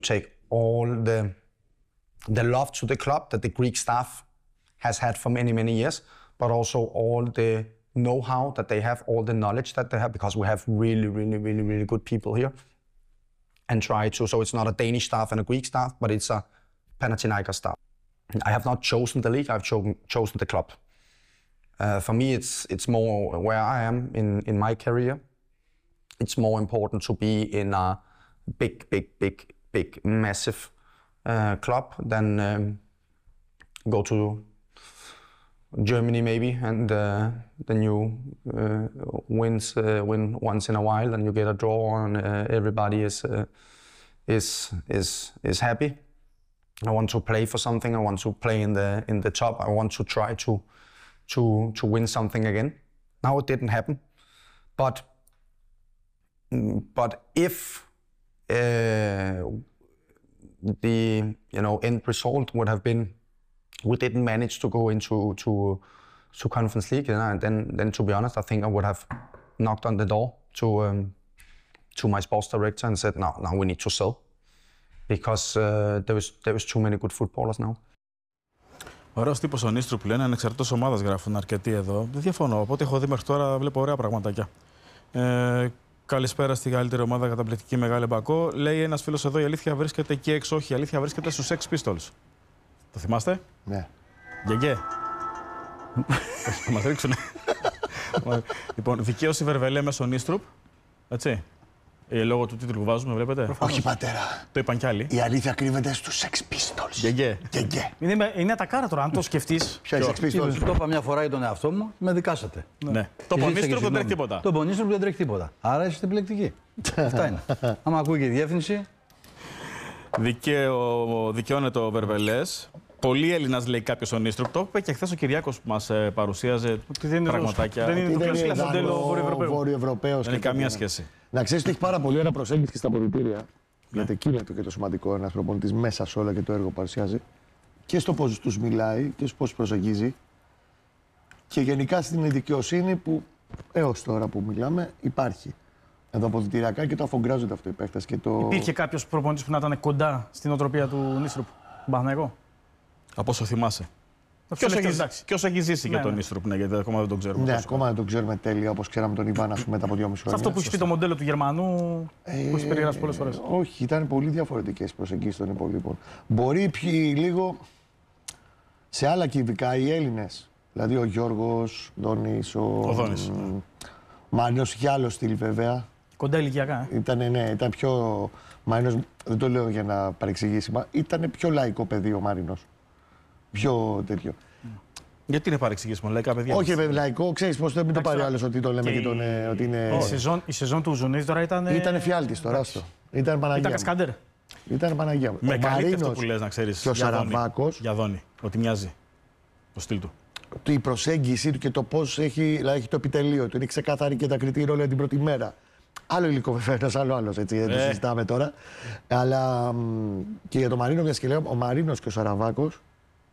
take all the love to the club that the Greek staff has had for many, many years, but also all the know-how that they have, all the knowledge that they have, because we have really, really, really, really good people here. And try to, so it's not a Danish staff and a Greek staff, but it's a Panathinaikos staff. I have not chosen the league, I've chosen the club. For me, it's more where I am in my career. It's more important to be in a big, massive club than go to Germany maybe, and then you win once in a while, and you get a draw, and everybody is happy. I want to play for something. I want to play in the top. I want to try to win something again. Now it didn't happen, but if the end result would have been we didn't manage to go into Conference League, then to be honest, I think I would have knocked on the door to my sports director and said, now we need to sell, because there was too many good footballers now. Ωραίος τύπος ο Νίστρουπ, λένε, ανεξαρτήτως ομάδας γράφουν αρκετοί εδώ. Δεν διαφωνώ. Από ό,τι έχω δει μέχρι τώρα βλέπω ωραία πραγματάκια. Καλησπέρα στη καλύτερη ομάδα, καταπληκτική Μεγάλη Μπακό. Λέει ένας φίλος εδώ, η αλήθεια βρίσκεται εκεί έξω. Όχι, η αλήθεια βρίσκεται στους Sex Pistols. Το θυμάστε? Ναι. Γεγέ. Θα μας ρίξουνε. Λοιπόν, δικαίωση Βερβελέ μέσω Νίστρουπ. Έτσι. Λόγω του τίτλου που βάζουμε, βλέπετε. Όχι, πατέρα. Το είπαν κι άλλοι. Η αλήθεια κρύβεται στους Sex Pistols. Γεγέ. Είναι ατακάρα τώρα, αν το σκεφτείς. Ποια είναι Sex Pistols? Το είπα μια φορά για τον εαυτό μου, με δικάσατε. Ναι. Το Πονίστρουπ δεν τρέχει τίποτα. Το Πονίστρουπ δεν τρέχει τίποτα. Άρα είστε επιλεκτικοί. Αυτά είναι. Άμα ακούει και η διεύθυνση. Δικαιώνεται ο Βερβελές. Πολύ Έλληνας, λέει κάποιος ο Νίστρουπ. Το είπε και χθες ο Κυριάκος που μας παρουσίαζε πραγματάκια. Δεν είναι το κλασικό μοντέλο Βορειοευρωπαίος. Δεν έχει καμία σχέση. Να ξέρεις ότι έχει πάρα πολύ ωραία προσέγγιση και στα αποδυτήρια. Γιατί εκεί είναι και το σημαντικό, ένας προπονητής μέσα σε όλα και το έργο που παρουσιάζει. Και στο πώς τους μιλάει και στο πώς προσεγγίζει. Και γενικά στην δικαιοσύνη που έως τώρα που μιλάμε υπάρχει. Εδώ αποδυτηριακά και το αφογκράζονται αυτό οι παίκτες. Υπήρχε κάποιος προπονητής που να ήταν κοντά στην οτροπία του Νίστρουπ, τον Παναθηναϊκό? Από όσο θυμάσαι. Και όσο έχει ζήσει για τον Νίστρουπ, ναι, γιατί ακόμα δεν τον ξέρουμε. Ναι, ακόμα δεν τον ξέρουμε τέλεια, όπως ξέραμε τον Ιβάν, ας πούμε, μετά από 2,5 χρόνια. Αυτό που έχει πει το μοντέλο του Γερμανού, που έχει περιγράψει πολλές φορές. Όχι, ήταν πολύ διαφορετικές προσεγγίσεις των υπολείπων. Μπορεί λίγο σε άλλα κυβικά οι Έλληνες. Δηλαδή ο Γιώργος, Δόνης, ο Μάρινος, είχε άλλο στυλ βέβαια. Κοντά ηλικιακά. Ήταν πιο. Μάρινος, δεν το λέω για να παρεξηγήσει, ήταν πιο λαϊκό παιδί ο Μάρινος. Πιο τέτοιο. Γιατί είναι παρεξηγήσιμο, λαϊκά παιδιά? Όχι, λαϊκό, ξέρεις πώς μην το πάρει άλλος ότι το λέμε και ότι είναι. Η σεζόν του Ζουνίδη τώρα ήταν. Ήταν εφιάλτης τώρα αυτό. Ήταν Παναγία. Ήταν Κασκάντερ. Ήταν Παναγία. Με καλύπτει αυτό που λες, να ξέρεις. Και ο Σαραβάκος. Για Δόνη. Ότι μοιάζει. Το στυλ του. Η προσέγγιση του και το πώς έχει το επιτελείο του. Είναι ξεκάθαρη και τα κριτήρια όλα την πρώτη μέρα. Άλλο υλικό βέβαια, άλλο έτσι, δεν το συζητάμε τώρα. Αλλά και για τον Μαρίνο, μια και λέω, ο Μαρίνος και ο Σαραβάκος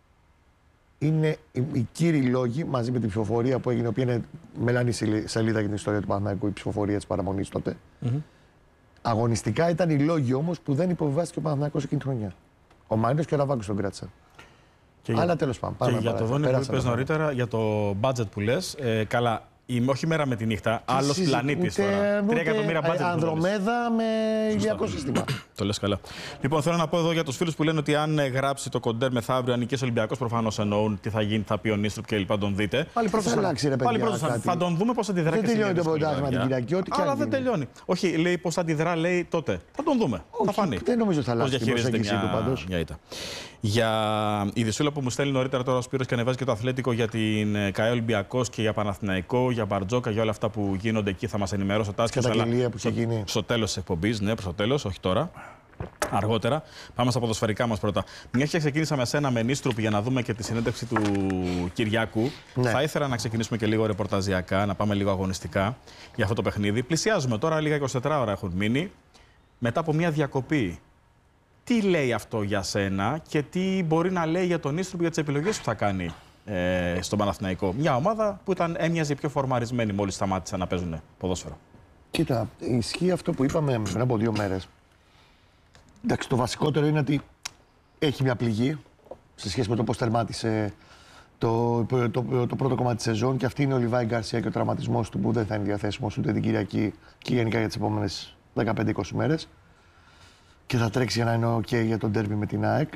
είναι οι κύριοι λόγοι μαζί με την ψηφοφορία που έγινε, η οποία είναι μελανή σελίδα για την ιστορία του Παναθηναϊκού, η ψηφοφορία της παραμονής τότε. Αγωνιστικά ήταν οι λόγοι όμως που δεν υποβιβάστηκε ο Παναθηναϊκός εκείνη τη χρονιά. Ο Μαρίνος και ο Σαραβάκος τον κράτησαν. Αλλά τέλος πάντων. Και για το Δόνη που είπες νωρίτερα, για το budget που λες, καλά. Όχι μέρα με τη νύχτα, άλλος πλανήτης τώρα. 3 εκατομμύρια budget. Ανδρομέδα με ηλιακό σύστημα. Το λες καλά. Λοιπόν, θέλω να πω εδώ για τους φίλους που λένε ότι αν γράψει το κοντέρ μεθαύριο, αν νικήσει ο Ολυμπιακός, προφανώς εννοούν τι θα γίνει, θα πει ο Νίστρουπ και λοιπά, τον δείτε. Πάλι πρώτος θα αλλάξει, ρε παιδιά. Θα τον δούμε πώς αντιδρά. Δεν τελειώνει το πρωτάθλημα την Κυριακή, ό,τι και αλλά δεν τελειώνει. Όχι, λέει πώς αντιδρά, λέει τότε. Θα τον δούμε. Θα φανεί. Δεν νομίζω θα αλλάξει την προσέγγιση του πάντως. Για η Δυσούλα που μου στέλνει νωρίτερα τώρα ο Σπύρος και ανεβάζει και το Αθλέτικο για την ΚΑΕ Ολυμπιακός και για Παναθηναϊκό, για Μπαρτζόκα, για όλα αυτά που γίνονται εκεί, θα μας ενημερώσει ο Τάσκιος. Καταγγελία που είχε γίνει. Στο τέλος της εκπομπής, ναι, προς το τέλος, όχι τώρα. Αργότερα. Πάμε στα ποδοσφαιρικά μας πρώτα. Μια και ξεκίνησα με σένα με Νίστρουπ για να δούμε και τη συνέντευξη του Κυριάκου. Ναι. Θα ήθελα να ξεκινήσουμε και λίγο ρεπορταζιακά, να πάμε λίγο αγωνιστικά για αυτό το παιχνίδι. Πλησιάζουμε τώρα, λίγα 24 ώρα έχουν μείνει. Μετά από μια διακοπή. Τι λέει αυτό για σένα και τι μπορεί να λέει για τον Νίστρουπ για τις επιλογές που θα κάνει στον Παναθηναϊκό? Μια ομάδα που έμοιαζε πιο φορμαρισμένη μόλις σταμάτησαν να παίζουν ποδόσφαιρο. Κοίτα, ισχύει αυτό που είπαμε πριν από 2 μέρες. Εντάξει, το βασικότερο είναι ότι έχει μια πληγή σε σχέση με το πώς τερμάτισε το πρώτο κομμάτι της σεζόν και αυτή είναι ο Λιβάη Γκαρσία και ο τραυματισμός του που δεν θα είναι διαθέσιμος ούτε την Κυριακή και γενικά για τις επόμενες 15-20 μέρες. Και θα τρέξει για να είναι OK για τον ντέρμπι με την ΑΕΚ.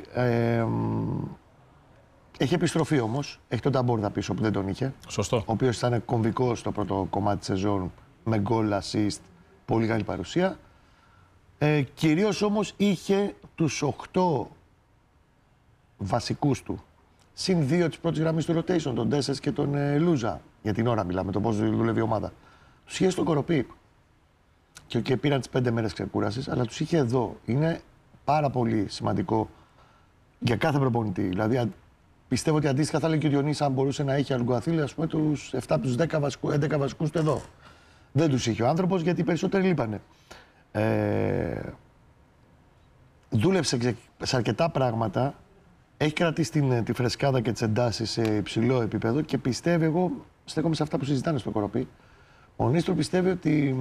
Έχει επιστροφή όμως. Έχει τον Ταμπόρδα πίσω που δεν τον είχε. Σωστό. Ο οποίος ήταν κομβικός στο πρώτο κομμάτι της σεζόν με γκολ, assist, πολύ καλή παρουσία. Κυρίως όμως είχε τους 8 βασικούς του. Συν 2 της πρώτης γραμμής του rotation, τον Ντέσες και τον Λούζα. Για την ώρα μιλάμε, το πώς δουλεύει η ομάδα. Τους είχε στον Κοροπή. Και πήραν τις 5 μέρες ξεκούρασης, αλλά τους είχε εδώ. Είναι πάρα πολύ σημαντικό για κάθε προπονητή. Δηλαδή, πιστεύω ότι αντίστοιχα θα λέει και ο Διονύσης, αν μπορούσε να έχει Αλγκουαθίλη, ας πούμε, τους 7 από τους 11 βασικούς του εδώ. Δεν τους είχε ο άνθρωπος γιατί οι περισσότεροι λείπανε. Δούλεψε σε αρκετά πράγματα. Έχει κρατήσει τη φρεσκάδα και τις εντάσεις σε υψηλό επίπεδο και πιστεύει, εγώ στέκομαι σε αυτά που συζητάνε στο Κοροπή. Ο Νίστρο πιστεύει ότι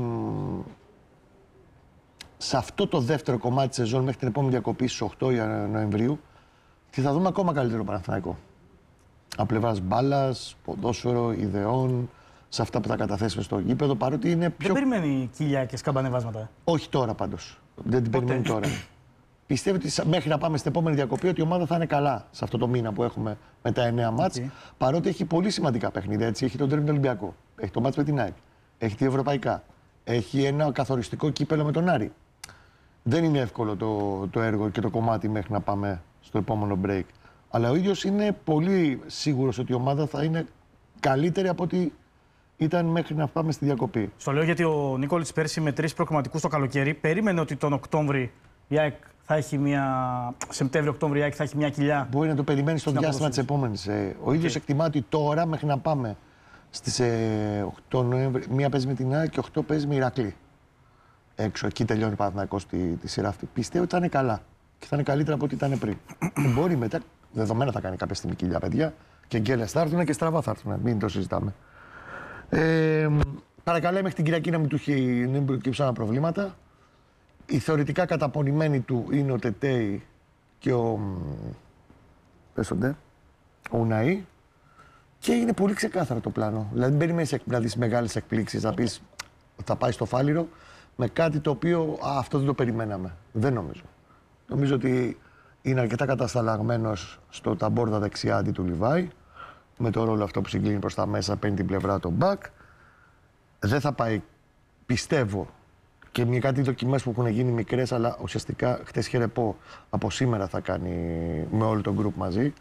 σε αυτό το δεύτερο κομμάτι της σεζόν μέχρι την επόμενη διακοπή στις 8 Νοεμβρίου θα δούμε ακόμα καλύτερο Παναθηναϊκό. Από πλευράς μπάλας, ποδόσφαιρο, ιδεών, σε αυτά που θα καταθέσουμε στο γήπεδο, παρότι είναι πιο... Δεν περιμένει κοιλιά και σκαμπανεβάσματα. Όχι τώρα πάντως. Δεν την περιμένει τώρα. Πιστεύω ότι μέχρι να πάμε στην επόμενη διακοπή ότι η ομάδα θα είναι καλά σε αυτό το μήνα που έχουμε με τα 9 μάτς. Παρότι έχει πολύ σημαντικά παιχνίδια. Έτσι. Έχει τον Ντέρμπι Ολυμπιακό, έχει το μάτς με την ΑΕΚ, έχει τη Ευρωπαϊκά, έχει ένα καθοριστικό κύπελο με τον Άρη. Δεν είναι εύκολο το έργο και το κομμάτι μέχρι να πάμε στο επόμενο break. Αλλά ο ίδιος είναι πολύ σίγουρος ότι η ομάδα θα είναι καλύτερη από ό,τι ήταν μέχρι να πάμε στη διακοπή. Στο λέω γιατί ο Νίκολιτς πέρσι με 3 προκριματικούς το καλοκαίρι περίμενε ότι τον Οκτώβρη η ΑΕΚ θα έχει μια. Σεπτέμβριο-Οκτώβριο η ΑΕΚ θα έχει μια κοιλιά. Μπορεί να το περιμένει στο διάστημα της επόμενης. Ο ίδιος εκτιμά ότι τώρα μέχρι να πάμε στις 8 Νοέμβρη, μία παίζει με την ΑΕΚ και 8 παίζει με Ηρακλή. Έξω, εκεί τελειώνει ο Παναθηναϊκός τη σειρά αυτή. Πιστεύω ότι θα είναι καλά και θα είναι καλύτερα από ό,τι ήταν πριν. Μπορεί μετά, δεδομένα θα κάνει κάποια στιγμή κοιλιά, παιδιά. Και γκέλες θα έρθουν και στραβά θα έρθουν. Μην το συζητάμε. Παρακαλώ μέχρι την Κυριακή να μην προκύψουν προβλήματα. Η θεωρητικά καταπονημένη του είναι ο Τετέι και ο Ουναΐ και είναι πολύ ξεκάθαρο το πλάνο. Δηλαδή δεν περιμένεις να δεις μεγάλες εκπλήξεις, να πεις θα πάει στο Φάληρο με κάτι το οποίο αυτό δεν το περιμέναμε. Δεν νομίζω. Νομίζω ότι είναι αρκετά κατασταλαγμένος στο ταμπόρδα δεξιά αντί του Λιβάη, με το ρόλο αυτό που συγκλίνει προς τα μέσα, παίρνει την πλευρά τον μπακ. Δεν θα πάει, πιστεύω, και με κάτι δοκιμές που έχουν γίνει μικρές, αλλά ουσιαστικά χτες είχε ρεπό, από σήμερα θα κάνει με όλο τον γκρουπ μαζί.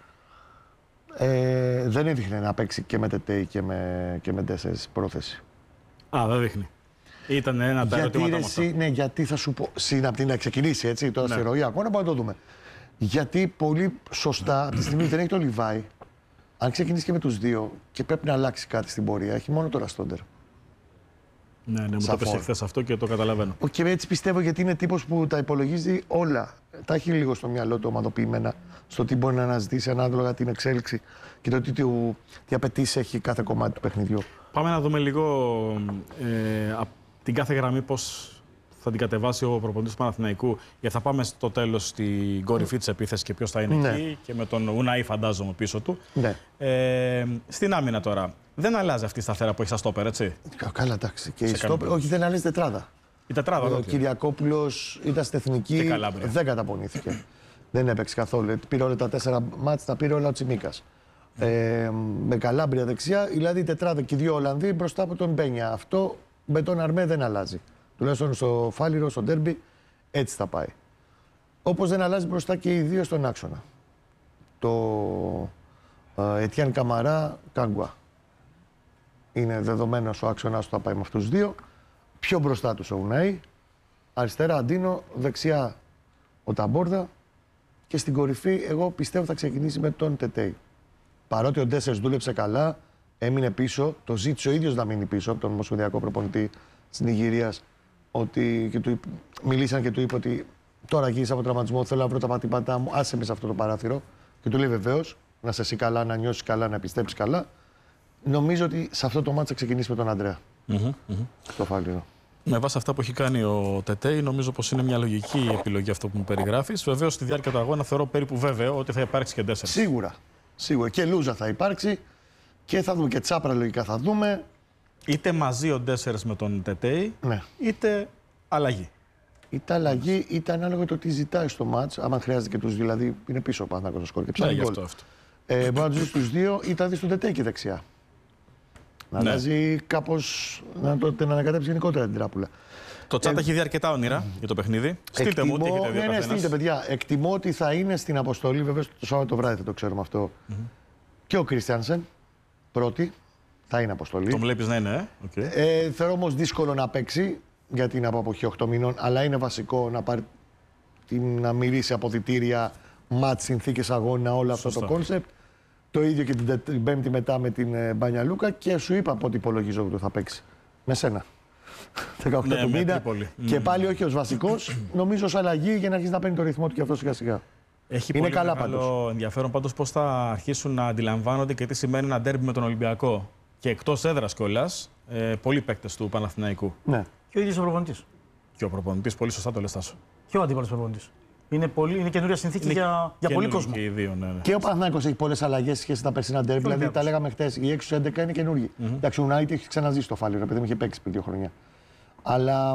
Δεν έδειχνε να παίξει και με Τετέι και με Ντέσες πρόθεση. Δεν δείχνει. Ήταν ένα τα ερωτήματα μου αυτά. Ναι, γιατί θα σου πω, συναπτή να ξεκινήσει έτσι, τώρα στη ροή ακόμα, να το δούμε. Γιατί πολύ σωστά, από τη στιγμή που δεν έχει το Λιβάη, αν ξεκινήσει και με τους δύο και πρέπει να αλλάξει κάτι στην πορεία, έχει μόνο το Ραστόντερ. Ναι, μου το έπεσε χθες αυτό και το καταλαβαίνω. Και έτσι πιστεύω γιατί είναι τύπος που τα υπολογίζει όλα. Τα έχει λίγο στο μυαλό του ομαδοποιημένα στο τι μπορεί να αναζητήσει ανάλογα την εξέλιξη και το τι απαιτήσει έχει κάθε κομμάτι του παιχνιδιού. Πάμε να δούμε λίγο την κάθε γραμμή πώς θα την κατεβάσει ο προπονητής του Παναθηναϊκού. Γιατί θα πάμε στο τέλος στην κορυφή της επίθεσης και ποιος θα είναι εκεί και με τον Ουναΐ φαντάζομαι πίσω του. Ναι. Στην άμυνα τώρα. Δεν αλλάζει αυτή η σταθέρα που έχει στα στόπερ, έτσι. Καλά, εντάξει. Και όχι, δεν αλλάζει τετράδα. Η τετράδα, ο Κυριακόπουλος ήταν στην εθνική, δεν καταπονήθηκε. Δεν έπαιξε καθόλου. Πήρε όλα τα 4 μάτς, τα πήρε όλα ο Τσιμίκας. Με Καλάμπρια δεξιά, δηλαδή η τετράδα και οι 2 Ολλανδοί μπροστά από τον Μπένια. Αυτό με τον Αρμέ δεν αλλάζει. Τουλάχιστον στο Φάληρο, στο Ντέρμπι, έτσι θα πάει. Όπως δεν αλλάζει μπροστά και οι 2 στον άξονα. Το Ετιάν Καμαρά, Κάγκουα. Είναι δεδομένος ο άξονας που θα πάει με αυτούς τους 2. Πιο μπροστά τους ο Ουναΐ. Αριστερά Αντίνο, δεξιά ο Ταμπόρδα. Και στην κορυφή, εγώ πιστεύω θα ξεκινήσει με τον Τετέι. Παρότι ο Ντέσσερς δούλεψε καλά, έμεινε πίσω. Το ζήτησε ο ίδιος να μείνει πίσω από τον ομοσπονδιακό προπονητή της Νιγηρίας. Μιλήσαν και του είπε ότι τώρα γύρισα από τραυματισμό. Θέλω να βρω τα πατήματά μου. Άσε με σε αυτό το παράθυρο. Και του λέει βεβαίως να είσαι εσύ καλά, να νιώσεις καλά, να πιστέψεις καλά. Νομίζω ότι σε αυτό το μάτσο θα ξεκινήσει με τον Αντρέα. Στο Φάληρο. Με βάση αυτά που έχει κάνει ο Τετέι, νομίζω πως είναι μια λογική επιλογή αυτό που μου περιγράφεις. Βεβαίως, στη διάρκεια του αγώνα θεωρώ περίπου βέβαιο ότι θα υπάρξει και 4. Σίγουρα. Σίγουρα. Και Λούζα θα υπάρξει και θα δούμε και Τσάπρα λογικά θα δούμε. Είτε μαζί ο Ντέσσερς με τον Τετέι, Ναι. είτε αλλαγή. Είτε αλλαγή, είτε ανάλογα το τι ζητάει στο μάτς. Άμα χρειάζεται και τους δύο, δηλαδή είναι πίσω ο Παναθηναϊκός στο σκορ και ψάχνει Ναι, γι' γκολ. αυτό. Μπορεί να τους δει τους δύο ή θα δει τον Τετέι και δεξιά. Να Ναι. αλλάζει κάπως, να ανακατέψει γενικότερα την τράπουλα. Το chat έχει δει αρκετά όνειρα για το παιχνίδι. Στείλτε μου, τι έχετε δει ο Ναι, καθένας. στείλτε, παιδιά. Εκτιμώ ότι θα είναι στην αποστολή, βέβαια το Σάββατο βράδυ θα το ξέρουμε αυτό. Και ο Κρίστιανσεν, πρώτη, θα είναι αποστολή. Το βλέπεις να είναι, okay. Θεωρώ όμως δύσκολο να παίξει, γιατί είναι από αποχή 8 μήνων, αλλά είναι βασικό να πάρει να μυρίσει αποδυτήρια, μάτς, συνθήκες αγώνα, όλο αυτό το κόνσεπτ. Το ίδιο και την Πέμπτη μετά με την Μπανιαλούκα και σου είπα πότε υπολογίζω ότι θα παίξει. Με σένα. 18 Ναι, του με μήνα. Τρίπολη. Και πάλι όχι ως βασικός, νομίζω ως αλλαγή για να αρχίσει να παίρνει το ρυθμό του και αυτό σιγά σιγά. Έχει Είναι πολύ καλά μεγάλο ενδιαφέρον πάντως πώς θα αρχίσουν να αντιλαμβάνονται και τι σημαίνει ένα ντέρμπι με τον Ολυμπιακό. Και εκτός έδρας κιόλας, πολλοί παίκτες του Παναθηναϊκού. Ναι. Και ο ίδιος ο προπονητής. Και ο προπονητής, πολύ σωστά το λες, Τάσο. Και ο αντίπαλος προπονητής. Είναι καινούρια συνθήκη για πολύ Καινούργιοι κόσμο. Και οι δύο, ναι, ναι. Και ο Παναθηναϊκός έχει πολλές αλλαγές σχέση με τα περσινά ντέρμπι. Δηλαδή τα λέγαμε χτες, οι 6 11 είναι καινούργοι. Εντάξει, ο United έχει ξαναζήσει το φάλιρο, επειδή μου είχε παίξει πριν 2 χρόνια. Αλλά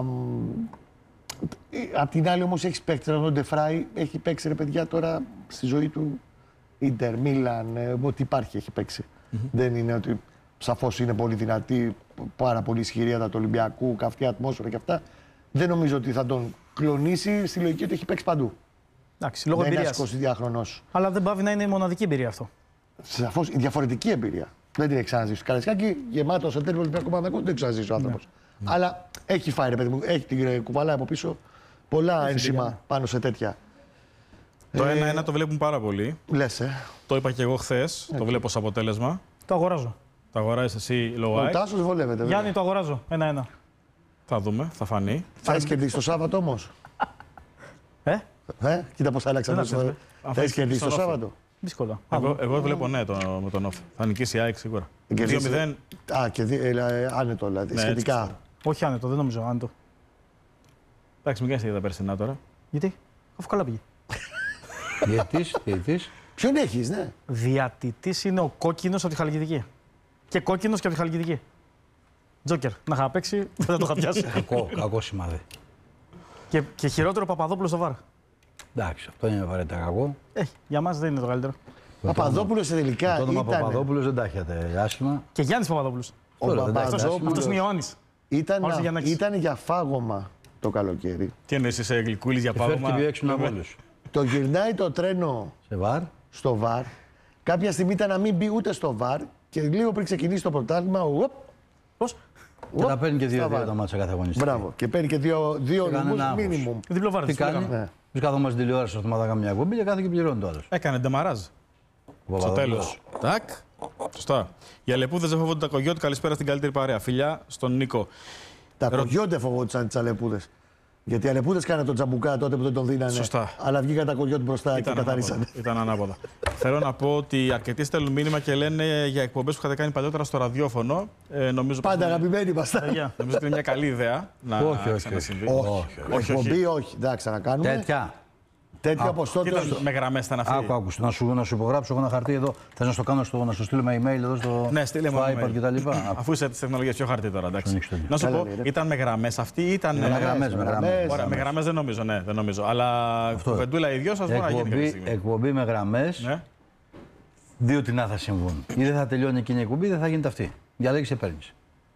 απ' την άλλη όμως έχει παίξει τον Ντεφράι, έχει παίξει ρε παιδιά τώρα στη ζωή του Ίντερ, Μίλαν, ό,τι υπάρχει έχει παίξει. Δεν είναι ότι σαφώς είναι πολύ δυνατή, πάρα πολύ ισχυρή του Ολυμπιακού, καυτή ατμόσφαιρα και αυτά. Δεν νομίζω ότι θα τον κλονίσει στη λογική ότι έχει παίξει παντού. Εντάξει, λόγω Δεν είναι εμπειρίας. 22χρονος. Αλλά δεν πάβει να είναι η μοναδική εμπειρία αυτό. Σαφώς η διαφορετική εμπειρία. Δεν την έχει ξαναζήσει. Καραϊσκάκη γεμάτο σε τέλειο Ολυμπιακό Παναθηναϊκό δεν έχει ξαναζήσει ο άνθρωπος. Αλλά έχει φάει ρε παιδί μου, έχει την κουβαλάει από πίσω πολλά ένσημα πάνω σε τέτοια. Το 1-1 το βλέπουν πάρα πολύ. Λες, Το είπα και εγώ χθες, το βλέπω ως αποτέλεσμα. Το αγοράζω. Το αγοράζεις εσύ Ο λόγω ΑΕΚ. Τάσος βολεύεται. βέβαια. Γιάννη, το αγοράζω. 1-1. Θα δούμε, θα φανεί. Θα έχει κερδίσει το Σάββατο όμως. Κοίτα πώς άλλαξαν. Δεν ξέρεις, Θα έχει κερδίσει το στον όφη. Σάββατο. Δύσκολα. Εγώ βλέπω ναι με τον Όφη. Θα νικήσει η ΑΕΚ σίγουρα. 2-0. Α, και άνετο δηλαδή. Ναι, Σχετικά. έτσι Όχι άνετο, δεν νομίζω άνετο. Εντάξει, μην κάνεις για τα περσινά τώρα. Γιατί, αφού καλά πήγε. Διαιτητής. Ποιον έχεις, ναι. Διατητής είναι ο κόκκινος από τη Χαλκιδική. Και κόκκινος και από τη Χαλκιδική. Τζόκερ. Να είχα παίξει, δεν θα το είχα πιάσει. Κακό σημάδι. και χειρότερο Παπαδόπουλο στο βάρ. Εντάξει, αυτό είναι απαραίτητα κακό. Για μας δεν είναι το καλύτερο. Παπαδόπουλος τελικά Το όνομα ήταν. Παπαδόπουλος δεν τα έχετε άσχημα. Και Γιάννης Παπαδόπουλος. Ο Τώρα, εντάξει, Παπαδόπουλος Αυτός είναι Ιωάννης. Όλος για να έχεις. ήταν για φάγωμα το καλοκαίρι. Τι εννοείς, είσαι γλυκούλης για Φέρθηκε πάγωμα. πιο έξυπνα από όλους. Το γυρνάει το τρένο Σε βαρ. στο βαρ. Κάποια στιγμή ήταν να μην μπει ούτε στο βαρ και λίγο πριν ξεκινήσει το πρωτάθλημα. Πώς? Και τα παίρνει και στα 2-2 βάρ. τα μάτσα κάθε αγωνιστή. Μπράβο. Και παίρνει και δύο κανένα νουμούς άγχος. μίνιμουμ. Διπλό βάρ. Τι κάνει. Ναι. Εμείς κάθομαστε στην τηλεόραση στο μάθα μια εκπομπή και κάθε και πληρώνει το άλλο. Έκανε ντεμαράζ. Στο τέλος. Τάκ. Σωστά. Οι αλεπούδες δεν φοβούνται τα κογιότ. Καλησπέρα στην καλύτερη παρέα. Φιλιά στον Νίκο. Τα κογιόντε φοβόντουσαν τις αλεπούδες. Γιατί οι αλεπούδες κάνανε τον τζαμπουκά τότε που δεν τον δίνανε. Σωστά. Αλλά βγήκαν τα κογιόντε μπροστά και καθαρίσανε. Ήταν ανάποδα. Θέλω να πω ότι αρκετοί στέλνουν μήνυμα και λένε για εκπομπές που είχατε κάνει παλιότερα στο ραδιόφωνο. Νομίζω πως Πάντα είναι- αγαπημένοι ήμασταν. νομίζω ότι είναι μια καλή ιδέα να Όχι. ξανασυμβεί. Όχι, εκπομπή όχι. Εντάξει, να κάνουμε. Τέτοια. Τέτοια όπως τότε. Κοίτα, με γραμμές ήταν αυτή. Άκου, να σου υπογράψω εγώ ένα χαρτί εδώ. Θες να στο κάνω να σου στείλω με email εδώ στο, Ναι, στείλε μου στο ένα iPad email. κτλ. Αφού είσαι τη τεχνολογία πιο χαρτί τώρα, εντάξει. ανοίξω το Να σου Καλά, πω, ναι, ρε. ήταν με γραμμές αυτή ή ήταν. Με γραμμές. Ωραία, με γραμμές δεν νομίζω, ναι, δεν νομίζω. Αλλά κουβεντούλα οι δυο σας μπορεί να γίνει κάποια στιγμή. Εκπομπή με γραμμές, Ναι. δύο τι να θα συμβούν. Ή δεν θα τελειώνει εκείνη η εκπομπή, ή δεν θα γίνεται αυτή. Διαλέγεις και παίρνεις.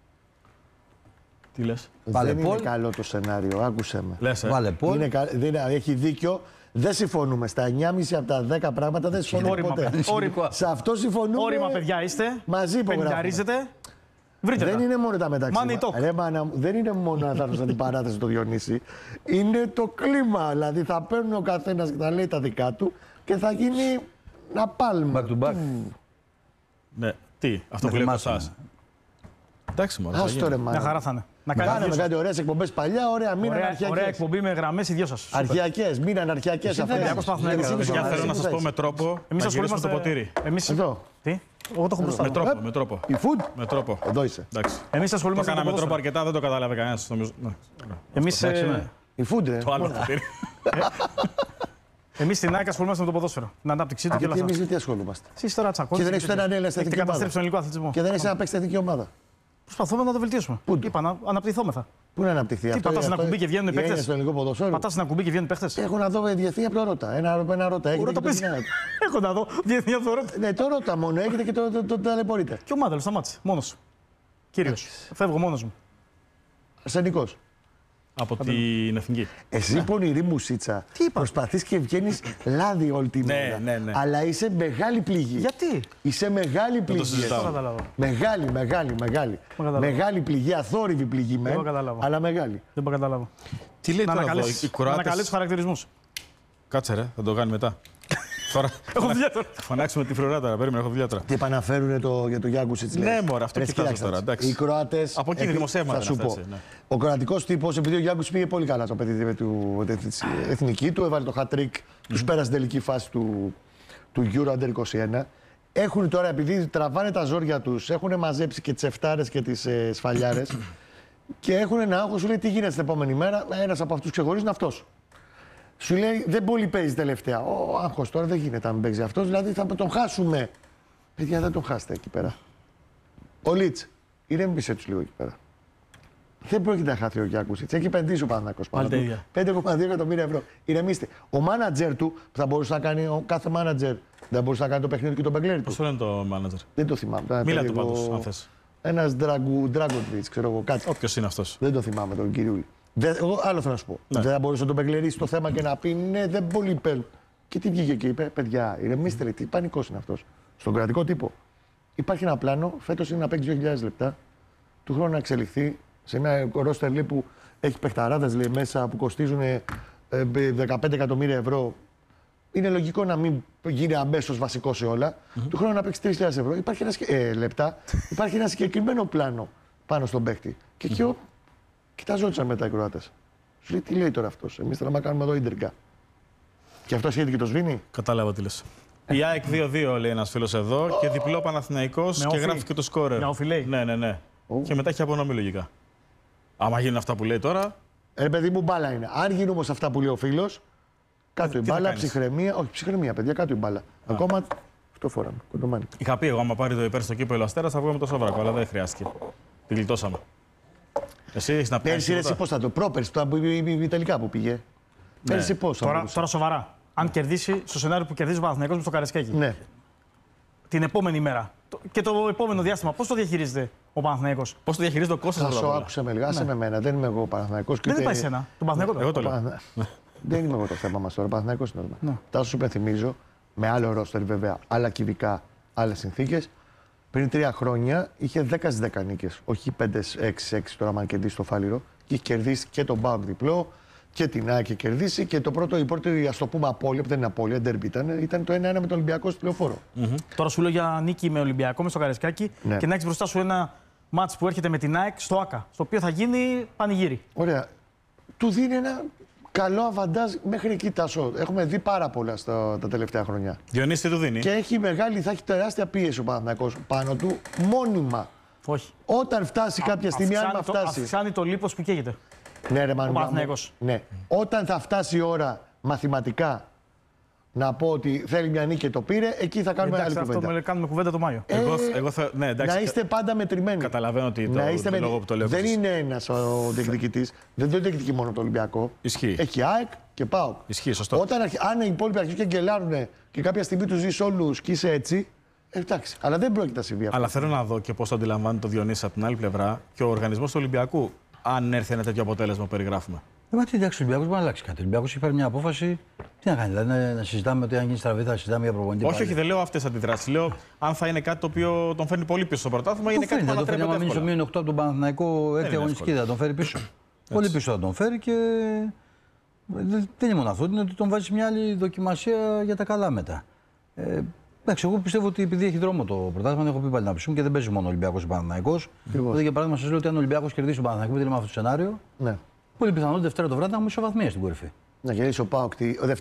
Τι λες. Βάλε Δεν είναι Πολ. καλό το σενάριο, άκουσε με. Λες, Βάλε Πολ. Έχει δίκιο. Δεν συμφωνούμε. Στα 9,5 από τα 10 πράγματα δεν συμφωνούμε Όρημα, ποτέ. παιδιά. Όρημα. Σε αυτό συμφωνούμε. Όρημα, παιδιά, είστε. Μαζί υπογράφουμε. Πενινταρίζετε. Βρείτε Δεν τα. είναι μόνο τα μεταξύ. Money talk. Ρε, μάνα μου, δεν είναι μόνο να θα έρθουν στην παράθεση το Διονύση. Είναι το κλίμα. Δηλαδή θα παίρνει ο καθένα και θα λέει τα δικά του και θα γίνει να πάλμα. Back to back. Ναι, τι, αυτό που λέει από εσάς. Εντάξει, μόνο. Άστο ρε Μια μάνα. χαρά θα είναι. Να Κάναμε κάνετε κάτι ωραίες εκπομπές παλιά, ωραία, μείναν ωραία αρχιακές. εκπομπή με γραμμές οι δυο σας. Αρχιακές, μείναν αρχιακές αυτές. Ολυμπιακός Παναθηναϊκός. Εσύ Παιδιά, είσαι θέλω να σας πω με τρόπο Εμείς να γυρίσουμε ασχολούμαστε. το ποτήρι. Εμείς... Εδώ. Τι? Εγώ το έχω μπροστά. Με τρόπο. Η food. Με τρόπο. Εδώ είσαι. Εντάξει. Εμείς Το ασχολούμαστε έκανα με με το τρόπο ποδόσφαιρο. αρκετά, δεν το κατάλαβε κανένας. Εμείς Η food, ρε. Το άλλο χατήρι. Εμείς στην ΑΕΚ ασχολούμαστε με το ποδόσφαιρο. Την ανάπτυξή του και όλα Γιατί αυτά. εμείς τι ασχολούμαστε. Εσείς τώρα τσακώνεστε. Και δεν έχεις έναν Έλληνα στην Έχετε εθνική καταστρέψει τον ομάδα. ελληνικό αθλητισμό. Και δεν έχεις να παίξει εθνική ομάδα. Προσπαθούμε να το βελτιώσουμε. Πού? Είπα να αναπτυχθόμεθα. Πού να αναπτυχθεί αυτό. πατάς ένα αυτό κουμπί και βγαίνουν οι είναι παίκτες. στο ελληνικό ποδόσφαιρο. Πατάς ένα κουμπί και βγαίνουν παίχτες. Έχω να δω διεθνή από το Ρώτα. Ένα Ρώτα. Έχετε Ρώτα και το παίζει. Δυνάμει. Έχω να δω. Διεθνή αυτορότητα. Ναι, το Ρώτα μόνο. Έχετε και το ταλαιπωρείτε. Και ο Μάνταλος σταμάτησε. Μόνος σου. Κύριος. Φεύγω μόνος μου. Αρσενικός. Από την εθνική. Εσύ πονηρή μουσίτσα. Προσπαθείς και βγαίνεις λάδι όλη τη μέρα. Ναι. Αλλά είσαι μεγάλη πληγή. Γιατί? Είσαι μεγάλη πληγή. συζητάω. Δεν καταλάβω. Μεγάλη. Μεγάλη πληγή, αθόρυβη πληγή Δεν το μεν, καταλάβω. αλλά μεγάλη. Δεν μπορώ να καταλάβω. Τι λέει Να τώρα εδώ, ανακαλέσεις οι Κροάτες. τους χαρακτηρισμούς. Κάτσε ρε, θα το κάνει μετά. Τώρα Έχω δουλειά τώρα. θα φωνάξουμε τη φρουρά τώρα. Περίμενε, έχω δουλειά τώρα. Τι επαναφέρουνε για το Γιάνκουσιτς. Ναι, μωρέ, αυτό κοιτάζω τώρα, εντάξει. Οι Κροάτες. Από εκεί είναι δημοσίευματα Θα σου είναι πω. αυτά, ναι. Ο κροατικός τύπος, επειδή ο Γιάνκουσιτς πήγε πολύ καλά στο παιδί με την εθνική του, έβαλε το hat-trick, τους πέρασε την τελική φάση του Euro Under 21. Έχουν τώρα, επειδή τραβάνε τα ζόρια τους, έχουν μαζέψει και τις εφτάρες και τις σφαλιάρες και έχουν ένα άγχος, σου λέει τι γίνεται την επόμενη μέρα. Ένας από αυτούς ξεχωρίζει είναι αυτός. Σου λέει δεν πολύ παίζει τελευταία. Ο άγχος τώρα δεν γίνεται αν παίζει αυτός, δηλαδή θα τον χάσουμε. Παιδιά, δεν τον χάσετε εκεί πέρα. Ο Λίτς, ηρέμησε τους λίγο εκεί πέρα. Δεν πρόκειται να χάθει ο Γιάνκουσιτς. Έχει επενδύσει ο Παναθηναϊκός πάνω Πάλι του. τα ίδια. 5,2 εκατομμύρια ευρώ. Ηρεμήστε. Ο μάνατζερ του, που θα μπορούσε να κάνει, ο κάθε μάνατζερ, δεν μπορούσε να κάνει το παιχνίδι και τον Μπεγκλέρι Πώς του. το λένε το μάνατζερ. Δεν το θυμάμαι. Μίλα του πάντως, αν θες. Ένας Ντράγκοτβιτς, ξέρω εγώ κάτι. Όποιος είναι αυτός. Δεν το θυμάμαι τον κυριούλη. Εγώ άλλο θέλω να σου πω. Ναι. Δεν θα μπορούσε να τον μπεγκλερίσει το θέμα και να πει ναι, δεν πολύ παίρνουν. Και τι βγήκε και είπε, παιδιά, ηρεμήστε, λέει, τι πανικός είναι αυτός. Στον κρατικό τύπο. Υπάρχει ένα πλάνο, φέτος είναι να παίξει 2.000 λεπτά, του χρόνου να εξελιχθεί σε μια ρόστερ λέει, που έχει παιχταράδες λέει, μέσα που κοστίζουν 15 εκατομμύρια ευρώ. Είναι λογικό να μην γίνει αμέσως βασικό σε όλα. Του χρόνου να παίξει 3.000 ευρώ. Υπάρχει λεπτά. Υπάρχει ένα συγκεκριμένο πλάνο πάνω στον παίχτη. Και εκεί κοιτάζονταν μετά οι Κροάτες. Σου λέει τι λέει τώρα αυτός. Εμείς θέλαμε να κάνουμε εδώ ίντριγκα. Και αυτό σχέδιο και το σβήνει. Κατάλαβα τι λες. Η ΑΕΚ 2-2 λέει ένας φίλος εδώ και διπλό Παναθηναϊκός Με και όφη. γράφει και το σκόρερ. Με όφη λέει. Ναι. Και μετά έχει απονομή λογικά. Άμα γίνουν αυτά που λέει τώρα. Παιδί μου, μπάλα είναι. Αν γίνουν όμως αυτά που λέει ο φίλος, κάτω η τι θα μπάλα, κάνεις? ψυχραιμία. Όχι, ψυχραιμία, παιδιά, κάτω η μπάλα. Ακόμα αυτό φοράμε. Κοντομάνι. Είχα πει εγώ, άμα πάρει το υπέρ στο κύπελο Αστέρας, θα βγω με το Σόβρακο, αλλά δεν χρειάστηκε. Την γλιτώσαμε. Εσύ έχεις να Πέρσι πιάσεις εσύ πώς θα το. Πρόπερσι, τελικά που πήγε. Πέρσι πώς θα μπορούσε. Τώρα σοβαρά. Αν κερδίσει στο σενάριο που κερδίζει ο Παναθηναϊκός με το Καρεσκάκι. Ναι. Την επόμενη μέρα. Και το επόμενο διάστημα, πώς το διαχειρίζεται ο Παναθηναϊκός. Πώς το διαχειρίζει το κόστος Θα αυτό σου το άκουσε με λιγά, με μένα. Δεν είμαι εγώ Παναθηναϊκός. Δεν είναι πάει σένα. Τον Παναθηναϊκό. Εγώ το λέω. Δεν είμαι εγώ το θέμα μας τώρα. Παναθηναϊκός είναι το θέμα. Θα σου υπενθυμίζω, με άλλο ρόστερ βέβαια, άλλα κυβικά, άλλες συνθήκες. Πριν 3 χρόνια είχε 10 στις 10 νίκες. Όχι 5-6-6 τώρα, αν κερδίσει το Φάληρο. Και είχε κερδίσει και τον Μπάουκ διπλό και την ΑΕΚ είχε κερδίσει. Και το πρώτο, η πρώτη, ας το πούμε, απώλεια, που δεν είναι απώλεια, ντέρμπι ήταν το 1-1 με τον Ολυμπιακό στη Λεωφόρο. Τώρα σου λέω για νίκη με Ολυμπιακό, με στο Καρεσκάκι Ναι. και να έχει μπροστά σου ένα μάτς που έρχεται με την ΑΕΚ στο ΑΚΑ. Στο οποίο θα γίνει πανηγύρι. Ωραία. Του δίνει ένα καλό αβαντάζ μέχρι εκεί, Τάσο. Έχουμε δει πάρα πολλά τα τελευταία χρόνια. Διονύση, τι του δίνει. Και θα έχει τεράστια πίεση ο Παναθηναϊκός πάνω του μόνιμα. Όχι. Όταν φτάσει κάποια στιγμή, αν φτάσει. Αυξάνει το λίπος που καίγεται. Ναι, ρε Μanu, Παναθηναϊκός. ναι. Όταν θα φτάσει η ώρα μαθηματικά να πω ότι θέλει μια νίκη και το πήρε, εκεί θα κάνουμε Εντάξει, άλλη αυτό κουβέντα. κάνουμε κουβέντα το Μάιο. Ναι, εντάξει. Να είστε πάντα μετρημένοι. Καταλαβαίνω ότι το λόγο που το λέω. Δεν είναι ένας ο διεκδικητής. Δεν το διεκδικεί μόνο το Ολυμπιακό. Ισχύει. Έχει ΑΕΚ και ΠΑΟΚ. Ισχύει, σωστό. Αν οι υπόλοιποι αρχίσουν και γκελάρουν και κάποια στιγμή του ζεις όλους και είσαι έτσι, εντάξει. Αλλά δεν πρόκειται να συμβεί αυτό. Αλλά θέλω να δω και πώς το αντιλαμβάνεται το Διονύση από την άλλη πλευρά και ο οργανισμός του Ολυμπιακού. Αν έρθει ένα τέτοιο αποτέλεσμα που περιγράφουμε. Τι εντάξει, ο Ολυμπιακός μπορεί να αλλάξει κάτι. Ο Ολυμπιακός έχει πάρει μια απόφαση. Τι να κάνει, δηλαδή να συζητάμε ότι αν γίνει στραβή θα συζητάμε για προπονητή. Όχι, δεν λέω αυτές τις αντιδράσεις. Λέω αν θα είναι κάτι το οποίο τον φέρνει πολύ πίσω στο πρωτάθλημα ή είναι κάτι που θα τον φέρει. Αν ανατρέπεται μείνει στο εύκολα. μείον 8 από τον Παναθηναϊκό, έρθει αγωνιστική, θα τον φέρει πίσω. Πολύ πίσω θα τον φέρει και. Δεν είναι μόνο αυτό, είναι ότι τον βάζει μια άλλη δοκιμασία για τα καλά μετά. Εντάξει, εγώ πιστεύω ότι επειδή έχει δρόμο το πρωτάθλημα, έχω πει πάλι να ψούμε και δεν παίζει μόνο ο Ολυμπιακός και ο Παναθηναϊκός. Οπότε για παράδειγμα, σα λέω ότι αν ο Ολυμπιακός κερδίσει τον Παναθηναϊκό, επειδή λέμε αυτό το σενάριο, Ναι. πολύ πιθανό Δευτέρα το βράδυ να έχουμε ισοβαθμία στην κορυφή. Να κερδίσει ο ΠΑΟΚ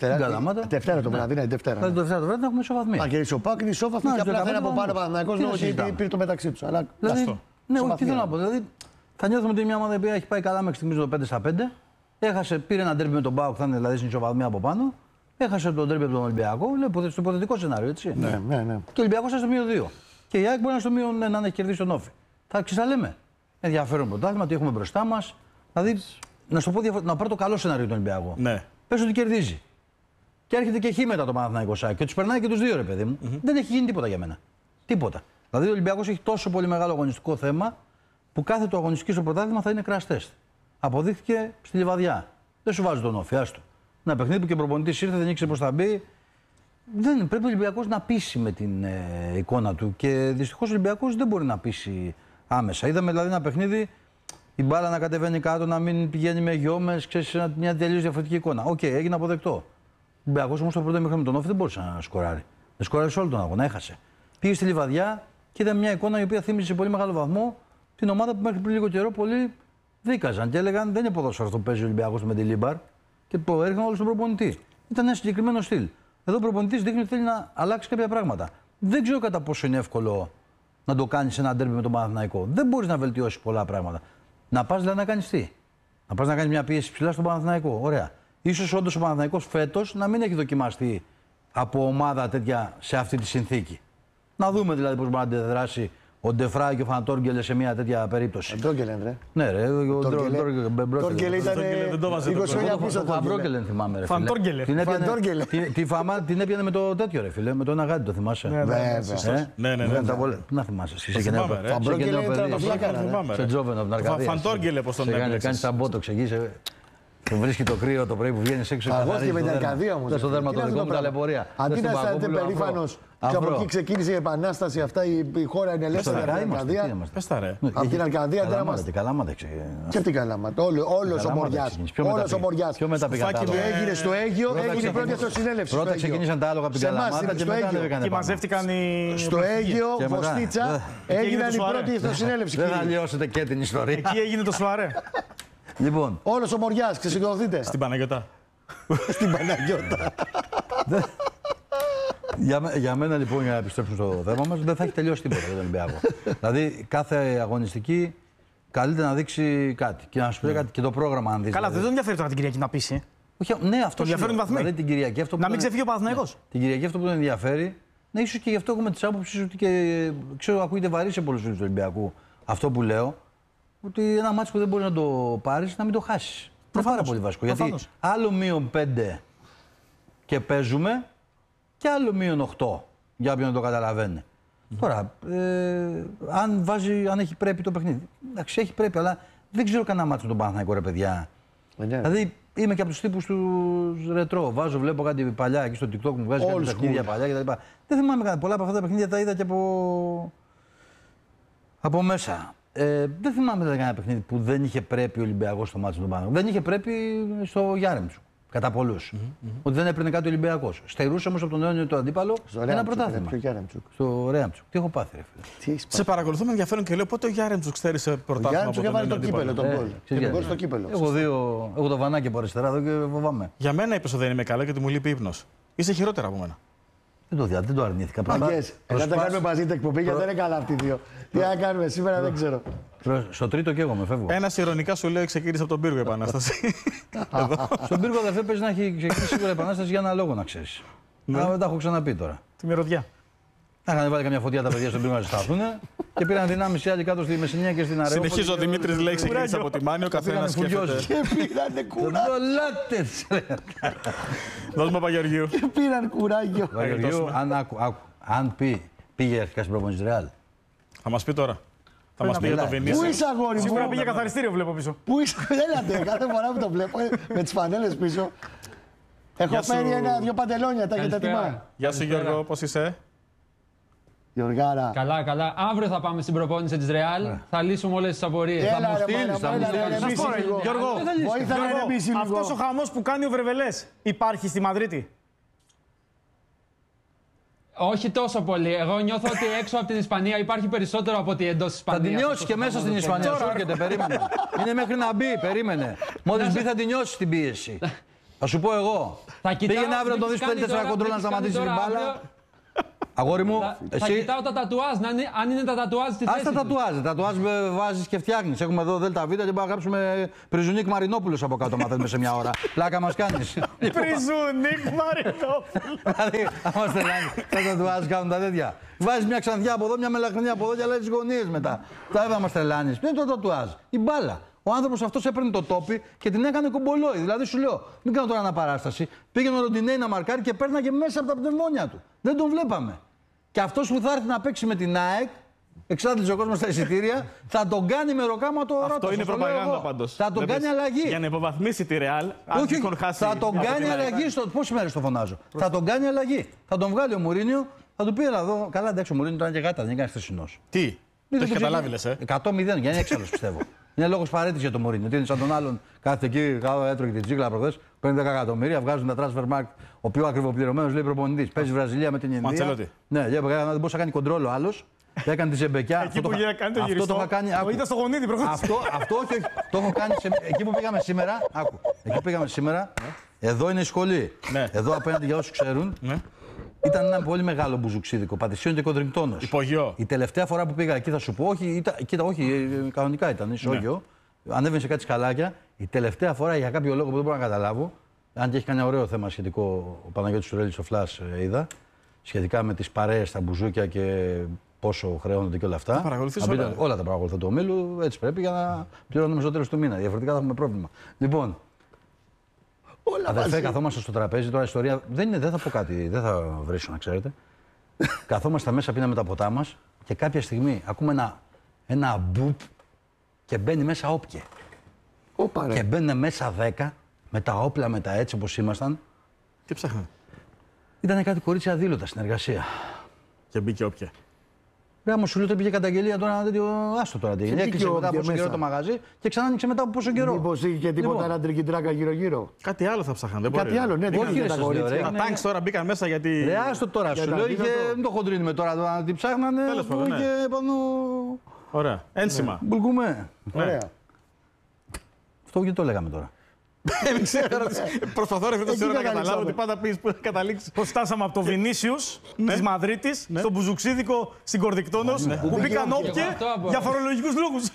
Δευτέρα το βράδυ, ναι, Δευτέρα. Δηλαδή το Δευτέρα το βράδυ θα έχουμε ισοβαθμία. Να κερδίσει ο ΠΑΟΚ είναι ισόβαθμοι και απλά θα είναι από πάνω Παναθηναϊκός λόγω ότι πήρε το μεταξύ του. Δηλαδή, ναι, όχι, τι θέλω να πω. Δηλαδή, θα νιώθουμε ότι μια ομάδα που έχει πάει καλά μέχρι στιγμής το 5-5. Πήρε ένα ντέρμπι με τον ΠΑΟΚ, θα είναι δηλαδή στην ισοβαθμία από πάνω. Έχασε τον ντέρμπι από τον Ολυμπιακό. Λέω στο υποθετικό σενάριο, έτσι. Ναι. Και ο Ολυμπιακός είναι στο μείον 2. Και η ΑΕΚ μπορεί να στο μείον 1 να έχει κερδίσει τον Όφη. Θα ξεσαλέμε. Ενδιαφέρον πρωτάθλημα, τι έχουμε μπροστά μας. Δηλαδή, να σου πω να πάρω το καλό σενάριο του Ολυμπιακού. Ναι. Πες ότι κερδίζει. Και έρχεται και χ μετά το Παναθηναϊκό ΣΑΚ και τους περνάει και τους δύο, ρε παιδί μου. Δεν έχει γίνει τίποτα για μένα. Τίποτα. Δηλαδή, ο Ολυμπιακός έχει τόσο πολύ μεγάλο αγωνιστικό θέμα που κάθε του αγωνιστική στο πρωτάθλημα θα είναι crash test. Αποδείχθηκε στη Λιβαδιά. Δεν σου βάζει τον Όφη, άστο. Ένα παιχνίδι που και ο προπονητής ήρθε, δεν ήξερε πώς θα μπει. Πρέπει ο Ολυμπιακός να πείσει με την εικόνα του. Και δυστυχώς ο Ολυμπιακός δεν μπορεί να πείσει άμεσα. Είδαμε δηλαδή ένα παιχνίδι, η μπάλα να κατεβαίνει κάτω, να μην πηγαίνει με γιόμες, ξέρεις, μια τελείως διαφορετική εικόνα. Οκ, έγινε αποδεκτό. Ο Ολυμπιακός όμως το πρώτο ημίχρονο με τον Όφη δεν μπορούσε να σκοράρει. Δεν σκοράρει σε όλο τον αγώνα, έχασε. Πήγε στη Λιβαδιά και είδαμε μια εικόνα η οποία θύμιζε σε πολύ μεγάλο βαθμό την ομάδα που μέχρι πριν λίγο καιρό πολλοί δίκαζαν και έλεγαν δεν είναι ποδόσφαιρο αυτό που παίζει ο Ολυμπιακός με τη Λίμπαρ και το έριχναν όλο στον προπονητή. Ήταν ένα συγκεκριμένο στυλ. Εδώ ο προπονητής δείχνει ότι θέλει να αλλάξει κάποια πράγματα. Δεν ξέρω κατά πόσο είναι εύκολο να το κάνει ένα ντέρμπι με τον Παναθηναϊκό. Δεν μπορεί να βελτιώσει πολλά πράγματα. Να πα δηλαδή να κάνει τι. Να πα να κάνει μια πίεση ψηλά στον Παναθηναϊκό. Ωραία. Ίσως όντως ο Παναθηναϊκός φέτος να μην έχει δοκιμαστεί από ομάδα τέτοια σε αυτή τη συνθήκη. Να δούμε δηλαδή πώς μπορεί να αντιδράσει ο Ντεφρά και ο Φαντόργκελε σε μια τέτοια περίπτωση. Ντόγκελεν, ρε. Ναι, ρε. Ο Ντόγκελε ήταν 20 χρόνια πίσω. Φαντόργκελεν θυμάμαι, ρε. Φαντόργκελε. Τη φάμα την έπιανε με το τέτοιο, ρε φίλε. Με το ένα γάτι, το θυμάσαι. Ναι. Να θυμάσαι. Φαντόργκελε ήταν το φλάκα. Σε Τζόβεν από την Αρκαδία. Φαντόργκελε, πώς τον έπιανε. Κάνει τα μπότο, εξηγήσε. Του βρίσκει το κρύο το πρωί που βγαίνει έξω. Εγώ και με την Αρκαδία όμως. Στο δερματολογικό μου ταλαιπωρία. Αντί να αισθάνεται περήφανος και από εκεί ξεκίνησε η επανάσταση, αυτά η χώρα είναι ελεύθερη από την Αρκαδία. Πες τα ρε. Από την Αρκαδία δεν είμαστε. Καλάματα. Και τι Καλάματα. Όλος ο Μοριάς. Όλος ο Μοριάς. Ποιο μετά πήγαν τα άλογα. Έγινε στο Αίγιο, έγινε πρώτη αυτοσυνέλευση. Πρώτα ξεκίνησαν τα άλογα από την Καλαμάτα και μετά ανέβηκαν. Και μαζεύτηκαν οι. Στο Αίγιο, Βοστίτσα, έγιναν η πρώτη αυτοσυνέλευση. Δεν θα λιώσετε και την ιστορία. Εκεί έγινε το σοαρέ. Λοιπόν. Όλος ο Μοριάς, ξεσηκωθείτε. Στην Παναγιώτα. Στην Παναγιώτα. Για μένα λοιπόν, για να επιστρέψουμε στο θέμα μας, δεν θα έχει τελειώσει τίποτα για τον Ολυμπιακό. Δηλαδή κάθε αγωνιστική καλείται να δείξει κάτι. Και να σου πει κάτι και το πρόγραμμα αν δεις. Καλά, δεν τον ενδιαφέρει τώρα την Κυριακή να πείσει. Ναι, αυτό ενδιαφέρουν οι βαθμοί. Δηλαδή, την Κυριακή, αυτό να μην ξεφύγει ο Παναθηναϊκός. Την Κυριακή αυτό που τον ενδιαφέρει, ναι, ίσως και γι' αυτό έχουμε τις άποψεις ότι και ξέρω ακούγεται βαρύ σε πολλούς φίλους του Ολυμπιακού αυτό που λέω. Ότι ένα μάτσο που δεν μπορεί να το πάρεις, να μην το χάσεις. Είναι πάρα πολύ βασικό. Γιατί άλλο -5 και παίζουμε και άλλο -8 για όποιον δεν το καταλαβαίνει. Τώρα, αν έχει πρέπει το παιχνίδι. Εντάξει, έχει πρέπει, αλλά δεν ξέρω κανένα μάτσο τον Παναθηναϊκό, ρε παιδιά. Δηλαδή είμαι και από τους τύπους του ρετρό. Βλέπω κάτι παλιά εκεί στο TikTok μου βγάζει κάτι παιχνίδια παλιά κτλ. Δεν θυμάμαι πολλά από αυτά τα παιχνίδια, τα είδα και από μέσα. Δεν θυμάμαι κανένα παιχνίδι που δεν είχε πρέπει ο Ολυμπιακός στο μάτσο του Παναθηναϊκού. Δεν είχε πρέπει στο Γιάρεμτσουκ. Κατά πολλούς. Ότι δεν έπαιρνε κάτι ο Ολυμπιακός. Στερούσε όμως από τον αιώνιο το αντίπαλο ένα πρωτάθλημα. Στο Ρέαμτσουκ. Τι έχω πάθει, ρε φίλε. Σε παρακολουθώ με ενδιαφέρον και λέω πότε ο Γιάρεμτσουκ στέρισε πρωτάθλημα. Ο Γιάρεμτσουκ έβαλε το κύπελο, τον γκολ. Στο κύπελο. Έχω το βανάκι από αριστερά εδώ και φοβάμαι. Για μένα είπες ότι δεν είμαι καλά και ότι μου λείπει ύπνος. Είσαι χειρότερα από μένα. Δεν το αρνήθηκα. Ελάτε να κάνουμε μαζί την εκπομπή γιατί δεν είναι καλά αυτοί οι δύο. Τι να κάνουμε σήμερα δεν ξέρω. Στο τρίτο και εγώ με φεύγω. Ένας ηρωνικά σου λέει ξεκίνησε από τον πύργο η επανάσταση. Στον πύργο αδερφέ παίζει να έχει ξεκινήσει σίγουρα η επανάσταση για ένα λόγο να ξέρεις. Δεν τα έχω ξαναπεί τώρα. Τη μυρωδιά. Θα είχαν βάλει καμιά φωτιά τα παιδιά στον πύργο να ζεσταθούν και πήραν δυνάμεις οι άλλοι κάτω στη Μεσσηνία και στην Αρεόπολη. Συνεχίζω ο Δημήτρης λέει ξεκίνησε από τη Μάνη, ο καθένας σκέφτεται. Και πήρανε κουράγιο. Δώσ' μου Παπαγεωργίου. Και πήραν κουράγιο. Παπαγεωργίου, αν πήγε αρχικά στην προπόνηση Ρεάλ. Θα μας πει τώρα. Θα μας πει για το Βενίσιο. Πού είσαι αγόρι μου. Σίγουρα πήγε καθαριστήριο βλέπω πίσω. Πού είσαι, έλατε, κάθε φορά που το βλέπω με τις φανέλες πίσω. Έχω φέρει δύο παντελόνια, τα έχετε έτοιμα. Γεια σου Γιώργο, πώς είσαι? Γιωργάρα. Καλά, καλά. Αύριο θα πάμε στην προπόνηση της Ρεάλ. Θα λύσουμε όλες τις απορίες. Έλα, θα μου στείλεις. Γιώργο, βοήθα να ηρεμήσει λίγο. αυτός ο χαμός που κάνει ο Βρεβελές υπάρχει στη Μαδρίτη? Όχι τόσο πολύ. Εγώ νιώθω ότι έξω από την Ισπανία υπάρχει περισσότερο από ότι εντός της Ισπανίας. Θα την νιώσει και μέσα στην Ισπανία. Σου έρχεται, περίμενε. Είναι μέχρι να μπει, περίμενε. Μόλις μπει θα την νιώσει την πίεση. Θα σου πω εγώ. Πήγαινε αύριο να το δεις που θέλει 4 κοντρόλ να σταματήσει την μπάλα. Αγόρι μου, θα κοιτάω τα τατουάζ, αν είναι τα τατουάζ στη θέση. Ας τα τατουάζ. Τα τατουάζ βάζεις και φτιάχνεις. Έχουμε εδώ ΔΒ και μπορούμε να γράψουμε Πριζουνίκ Μαρινόπουλος από κάτω, μαθαίνουμε σε μια ώρα. Πλάκα μας κάνεις. Πριζουνίκ Μαρινόπουλος. Δηλαδή, άμα στελάνει, τα τατουάζ κάνουν τα τέτοια. Βάζεις μια ξανθιά από εδώ, μια μελαχρινιά από εδώ και αλλάζεις γωνίες μετά. Τα έβα μας τρελάνεις. Ποιο είναι το τατουάζ? Η μπάλα. Ο άνθρωπος αυτός έπαιρνε το τόπι και την έκανε κομπολόι. Δηλαδή σου λέω, μην κάνω τώρα αναπαράσταση. Πήγαινε ο Ροντινέι να μαρκάρει και πέρναγε μέσα από τα πνευμόνια του. Δεν τον βλέπαμε. Και αυτός που θα έρθει να παίξει με την ΑΕΚ, εξάντλησε ο κόσμος στα εισιτήρια, θα τον κάνει με ροκάματο ο Ρώτος. Αυτό είναι προπαγάνδα πάντως. Θα τον κάνει αλλαγή. Για να υποβαθμίσει τη Ρεάλ, αν τυχόν χάσει. Θα τον κάνει αλλαγή. Πόσες μέρες το φωνάζω? Θα τον κάνει αλλαγή. Θα τον βγάλει ο Μουρίνιο, θα του πει έλα εδώ. Καλά, εντάξει, ο Μουρίνιο ήταν και γάτα, δεν έκανε χθεσινός. Τι, το έχει καταλάβει, λες, 100-0, για να είναι έξαλλος πιστεύω. Είναι λόγος παρέτηση για το Μουρίνιο. Τι είναι σαν τον άλλον, κάθεται εκεί, έτρωγε την τσίκλα προχθές, παίρνει 10 εκατομμύρια, βγάζουν τα transfer market. Ο πιο ακριβοπληρωμένος λέει προπονητής. Παίζει Βραζιλία με την Ινδία. Ματσελότη. Ναι, δεν μπορούσε να κάνει κοντρόλ ο άλλος. Έκανε τη ζεμπεκιά. Εκεί που κάνει το γυριστό. Αυτό το είχα κάνει. Το είδα στο γονίδι προχθές. Αυτό όχι. Το έχω κάνει εκεί που πήγαμε σήμερα. Άκου. Εκεί που πήγαμε σήμερα. Εδώ είναι η σχολή. Εδώ απέναντι για όσους ξέρουν. Ήταν ένα πολύ μεγάλο μπουζουξίδικο, Πατησίων και Κοντριγκτόνος. Υπογειό. Η τελευταία φορά που πήγα εκεί θα σου πω, όχι, κανονικά ήταν, ισόγειο. Ανέβαινε σε κάτι σκαλάκια. Η τελευταία φορά για κάποιο λόγο που δεν μπορώ να καταλάβω, αν και έχει κάνει ωραίο θέμα σχετικό ο Παναγιώτης Τουρέλης ο Φλάς, είδα, σχετικά με τις παρέες, τα μπουζούκια και πόσο χρεώνονται και όλα αυτά. Τα παρακολουθείς όλα τα παρακολουθώ του ομίλου, έτσι πρέπει για να πληρώνουμε στο τέλος του μήνα. Διαφορετικά θα έχουμε πρόβλημα. Λοιπόν, αδερφέ, καθόμαστε στο τραπέζι, τώρα η ιστορία δεν θα πω κάτι, δεν θα βρίσω να ξέρετε. Καθόμαστε μέσα, πίναμε τα ποτά μας και κάποια στιγμή ακούμε ένα μπουπ και μπαίνει μέσα όπκε. Και μπαίνουν μέσα 10 με τα όπλα, με τα έτσι όπως ήμασταν. Τι ψάχνανε? Ήταν κάτι κορίτσια αδήλωτα στην εργασία. Και μπήκε όποια. Ρε μου σου λέω, πήγε καταγγελία τώρα ένα τέτοιο. Άστο τώρα τι έγινε. Έκλεισε μετά από πόσο καιρό το μαγαζί και ξανά άνοιξε μετά από πόσο καιρό. Μήπως είχε και τίποτα ένα τρικιτράκα γύρω-γύρω? Κάτι άλλο θα ψάχναν. Δεν μπορεί. Κάτι άλλο, ναι, όχι, τα κορίτσια. Τα τάγκς τώρα μπήκαν μέσα γιατί. Ρε άστο τώρα, σου λέω, δεν το χοντρίνουμε τώρα να την ψάχνανε. Τέλος πάντων, ναι. Και πάνω. Ωραία. Ένσημα. Μπουλκουμέ. Ωραία. Αυτό γιατί το λέγαμε τώρα. Δεν ξέρω. Προσπαθώ να καταλάβω ότι πάντα πει που θα καταλήξει. Πώς φτάσαμε από το Βινίσιους της Μαδρίτης στο μπουζουξίδικο στην Κορδικτόνος που μπήκαν όπκε για φορολογικούς λόγους.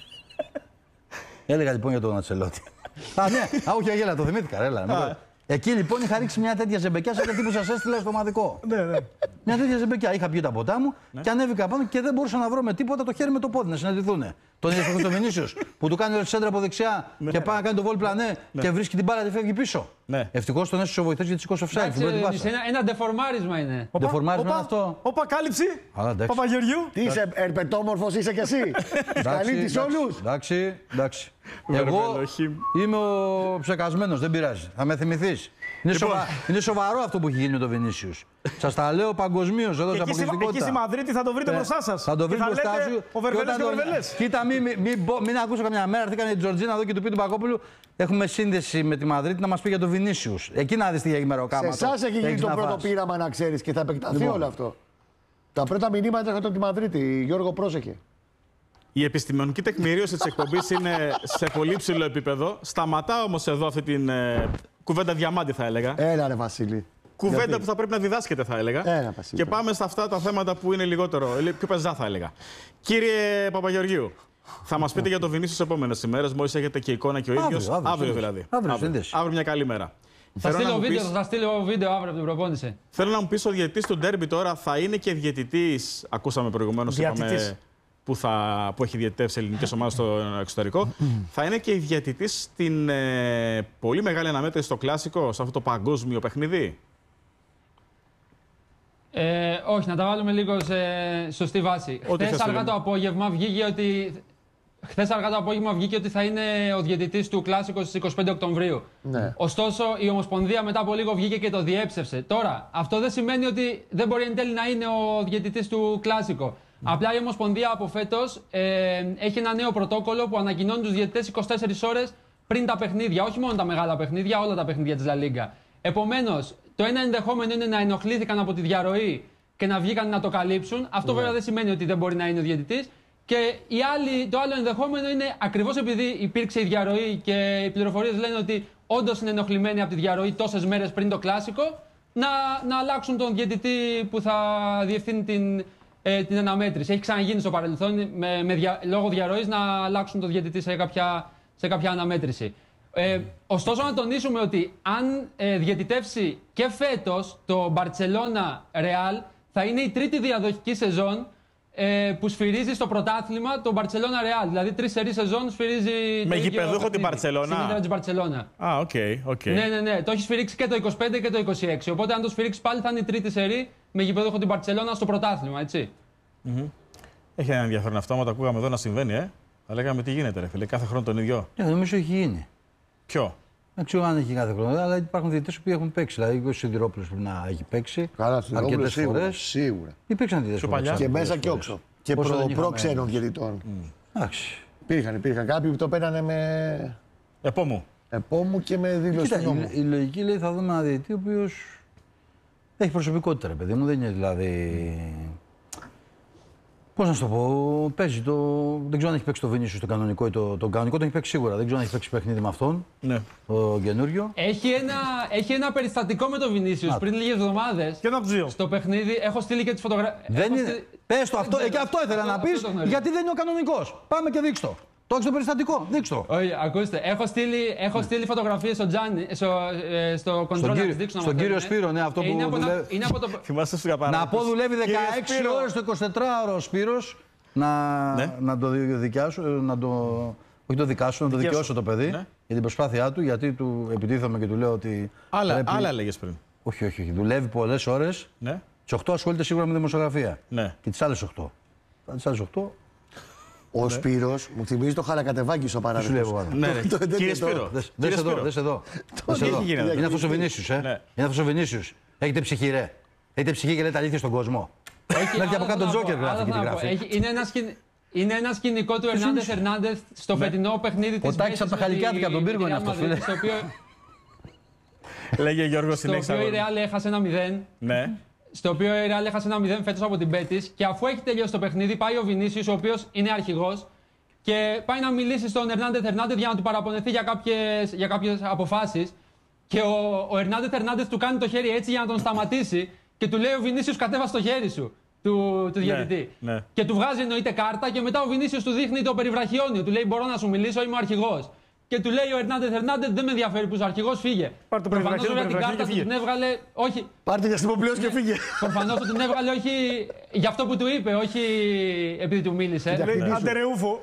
Έλεγα λοιπόν για τον Αντσελότη. Α, ναι, όχι, αγέλα, το θυμήθηκα. Έλα. Εκεί λοιπόν είχα ρίξει μια τέτοια ζεμπεκιά σαν κάτι που σας έστειλα στο ομαδικό. Μια τέτοια ζεμπεκιά. Είχα πιει τα ποτά μου και ανέβηκα πάνω και δεν μπορούσα να βρω με τίποτα το χέρι με το πόδι να συναντηθούν. Τον είδε στο Βινίσιος που του κάνει ο σέντρα από δεξιά και πάει να κάνει το βόλ πλανέ και βρίσκει την μπάλα και φεύγει πίσω. Ευτυχώς τον έσωσε ο βοηθός γιατί σηκώσει offside. Ένα ντεφορμάρισμα είναι. Ντεφορμάρισμα είναι αυτό. Όπα, κάλυψη. Παπαγεωργιού. Τι είσαι, ερπετόμορφος είσαι κι εσύ. Καλύπτεις όλους. Εντάξει. Εγώ είμαι ο ψεκασμένος, δεν πειράζει. Θα με θυμηθείς. Είναι σοβαρό αυτό που έχει γίνει με τον Βινίσιους. Σας τα λέω παγκοσμίως εδώ σε αποκλειστικότητα. Εκεί στη Μαδρίτη θα το βρείτε μπροστά σας. Θα το βρείτε μπροστά σου. Ο Βερβελές και ο Βερβελές. Κοίτα, μην ακούσω καμιά μέρα. Έρθηκαν η Τζορτζίνα εδώ και του πει του Πακόπουλου. Έχουμε σύνδεση με τη Μαδρίτη να μας πει για τον Βινίσιους. Εκεί να δεις τι έχει μεροκάματο. Σε εσάς έχει γίνει το πρώτο πείραμα να ξέρεις και θα επεκταθεί όλο αυτό. Τα πρώτα μηνύματα έρχονται από τη Μαδρίτη. Γιώργο, πρόσεχε. Η επιστημονική τεκμηρίωση της εκπομπής είναι σε πολύ ψηλό επίπεδο. Σταματάω όμως εδώ αυτή την κουβέντα διαμάντη, θα έλεγα. Έλα, ρε Βασίλη. Κουβέντα που θα πρέπει να διδάσκεται, θα έλεγα. Και πάμε σε αυτά τα θέματα που είναι λιγότερο, πιο πεζά, θα έλεγα. Κύριε Παπαγεωργίου, θα μας πείτε για το Βινίσιους τις επόμενες ημέρες, μόλις έχετε και εικόνα και ο ίδιος. Αύριο δηλαδή. Αύριο μια καλή μέρα. Θα στείλω βίντεο αύριο από την προπόνηση. Θέλω να μου πεις, ο διαιτητής του ντέρμπι τώρα θα είναι και διαιτητής. Ακούσαμε προηγουμένως, είπαμε, που έχει διαιτητεύσει ελληνικές ομάδες στο εξωτερικό. Θα είναι και η διαιτητής στην πολύ μεγάλη αναμέτρηση στο κλάσικο, σε αυτό το παγκόσμιο παιχνίδι. Όχι, να τα βάλουμε λίγο σε σωστή βάση. Χθες αργά το απόγευμα βγήκε ότι θα είναι ο διαιτητής του κλάσικο στις 25 Οκτωβρίου. Ναι. Ωστόσο, η Ομοσπονδία μετά από λίγο βγήκε και το διέψευσε. Τώρα, αυτό δεν σημαίνει ότι δεν μπορεί εν τέλει να είναι ο διαιτητής του κλάσικο. Απλά η Ομοσπονδία από φέτος έχει ένα νέο πρωτόκολλο που ανακοινώνει τους διαιτητές 24 ώρες πριν τα παιχνίδια. Όχι μόνο τα μεγάλα παιχνίδια, όλα τα παιχνίδια της La Liga. Επομένως, το ένα ενδεχόμενο είναι να ενοχλήθηκαν από τη διαρροή και να βγήκαν να το καλύψουν. Αυτό βέβαια δεν σημαίνει ότι δεν μπορεί να είναι ο διαιτητής. Και το άλλο ενδεχόμενο είναι ακριβώς επειδή υπήρξε η διαρροή και οι πληροφορίες λένε ότι όντως είναι ενοχλημένοι από τη διαρροή τόσες μέρες πριν το κλάσικο, να αλλάξουν τον διαιτητή που θα διευθύνει την αναμέτρηση. Έχει ξαναγίνει στο παρελθόν λόγω διαρροής να αλλάξουν τον διαιτητή σε κάποια αναμέτρηση. Ωστόσο, να τονίσουμε ότι αν διαιτητεύσει και φέτος το Barcelona Real, θα είναι η τρίτη διαδοχική σεζόν που σφυρίζει στο πρωτάθλημα το Barcelona Real. Δηλαδή, 3 σερί σεζόν σφυρίζει. Με γηπεδούχο την Barcelona. Στην έδρα της Barcelona. Α, οκ. Ναι. Το έχει σφυρίξει και το 25 και το 26. Οπότε, αν το σφυρίξει πάλι, θα είναι η τρίτη σερί με γηπεδούχο την Barcelona στο πρωτάθλημα, έτσι. Έχει ένα ενδιαφέρον αυτό, άμα το ακούγαμε εδώ να συμβαίνει, Θα λέγαμε τι γίνεται, ρε φίλε, κάθε χρόνο τον ίδιο. Νομίζω έχει γίνει. Ποιο? Δεν ξέρω αν έχει κάθε χρόνο, αλλά υπάρχουν διαιτητές που έχουν παίξει. Δηλαδή, ο Σιδηρόπουλος πρέπει να έχει παίξει αρκετές φορές. Σίγουρα. Υπήρξαν διαιτητές που Και μέσα και όξο. Και προ-ξένων διαιτητών. Εντάξει. Υπήρχαν κάποιοι που το παίρνανε με. Επόμου και με δήλωση του νόμου. Η λογική λέει θα δούμε ένα διαιτητή ο οποίος έχει προσωπικότητα, ρε παιδί μου. Δεν είναι δηλαδή. Πώς να σου το πω, παίζει το. Δεν ξέρω αν έχει παίξει το Βινίσιους το κανονικό ή το κανονικό, το έχει παίξει σίγουρα. Δεν ξέρω αν έχει παίξει παιχνίδι με αυτόν. Ναι. Το καινούριο. Έχει ένα περιστατικό με το Βινίσιους πριν λίγες εβδομάδες. Και ένα από τους δύο. Στο παιχνίδι έχω στείλει και τις φωτογραφίες. Δεν είναι. Πες το αυτό, και αυτό ήθελα να πεις, γιατί δεν είναι ο κανονικός. Πάμε και δείξ' το. Το έχεις το περιστατικό, δείξ' το. Όχι, ακούστε, έχω στείλει φωτογραφίες στο Τζάνι, στο control να τις δείξω. Στον κύριο Σπύρο, ναι, αυτό που δουλεύει. Είναι από το... Θυμάστε στο καπαράκι. Να πω δουλεύει 16 ώρες το 24ωρο ο Σπύρος να το δικιάσω, όχι το δικάσω, να το δικαιώσω το παιδί για την προσπάθειά του, γιατί του επιτίθομαι και του λέω ότι. Άλλα έλεγες πριν. Όχι. Δουλεύει πολλές ώρες. Τις 8 ασχολείται σίγουρα με δημοσιογραφία. Και τις άλλες 8. Τις άλλες 8. Ο Σπύρος μου θυμίζει το Χαρακατεβάκι στο παράδειγμα. Κύριε Σπύρο. Δες εδώ. Είναι αυτός ο Βινίσιους, Είναι αυτός ο Βινίσιους. Έχετε ψυχή, ρε. Έχετε ψυχή και λέτε αλήθεια στον κόσμο. Έχει από κάτω τον Τζόκερ γράφει και την γράφει. Είναι ένα σκηνικό του Ερνάντες στο φετινό παιχνίδι της. Ο Τάκης από τα Χαλικιάτικα, από τον Πύργο είναι αυτός, φίλε. Λέγε Γιώργο συνέχεια. Στο οποίο η Ρεάλ έχασε 1-0. Ναι. Στο οποίο η Ρεάλ έχασε 1-0 φέτος από την Μπέτις και αφού έχει τελειώσει το παιχνίδι, πάει ο Βινίσιους, ο οποίος είναι αρχηγός, και πάει να μιλήσει στον Ερνάντες για να του παραπονεθεί για κάποιες αποφάσεις. Και ο Ερνάντες του κάνει το χέρι έτσι για να τον σταματήσει και του λέει: ο Βινίσιους, κατέβασε το χέρι σου. Του διαιτητή. Ναι. Και του βγάζει εννοείται κάρτα και μετά ο Βινίσιους του δείχνει το περιβραχιόνιο. Του λέει: μπορώ να σου μιλήσω, είμαι ο αρχηγός. Και του λέει ο Ερνάντες, δεν με ενδιαφέρει που είσαι αρχηγός, φύγε. Πάρ' το περιβραχιόνιο την κάρτα την έβγαλε, όχι. Πάρτε για στιγμοπλέον και φύγε. Προφανώς την έβγαλε όχι για αυτό που του είπε, όχι επειδή του μίλησε. Αντερεούφο.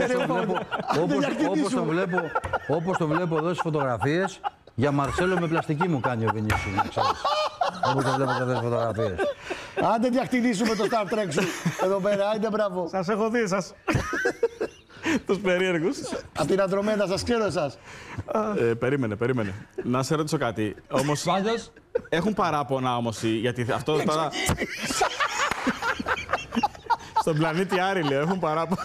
Όπως το βλέπω εδώ στις φωτογραφίες, για Μαρσέλο με πλαστική μου κάνει ο Βινίσιους, να ξέρεις. Όπως το βλέπω εδώ στις φωτογραφίες. Άντε διακτηνίσουμε το Star Trek σου εδώ πέρα, άντε μπράβο. Σας έχω δει εσάς. Τους περίεργους. Απ' την Αντρομέδα σας ξέρω εσάς. Περίμενε. Να σε ρωτήσω κάτι. Όμως έχουν παράπονα όμως, γιατί αυτό τώρα... Στον πλανήτη Άρη, λέω, έχουν παράπονα.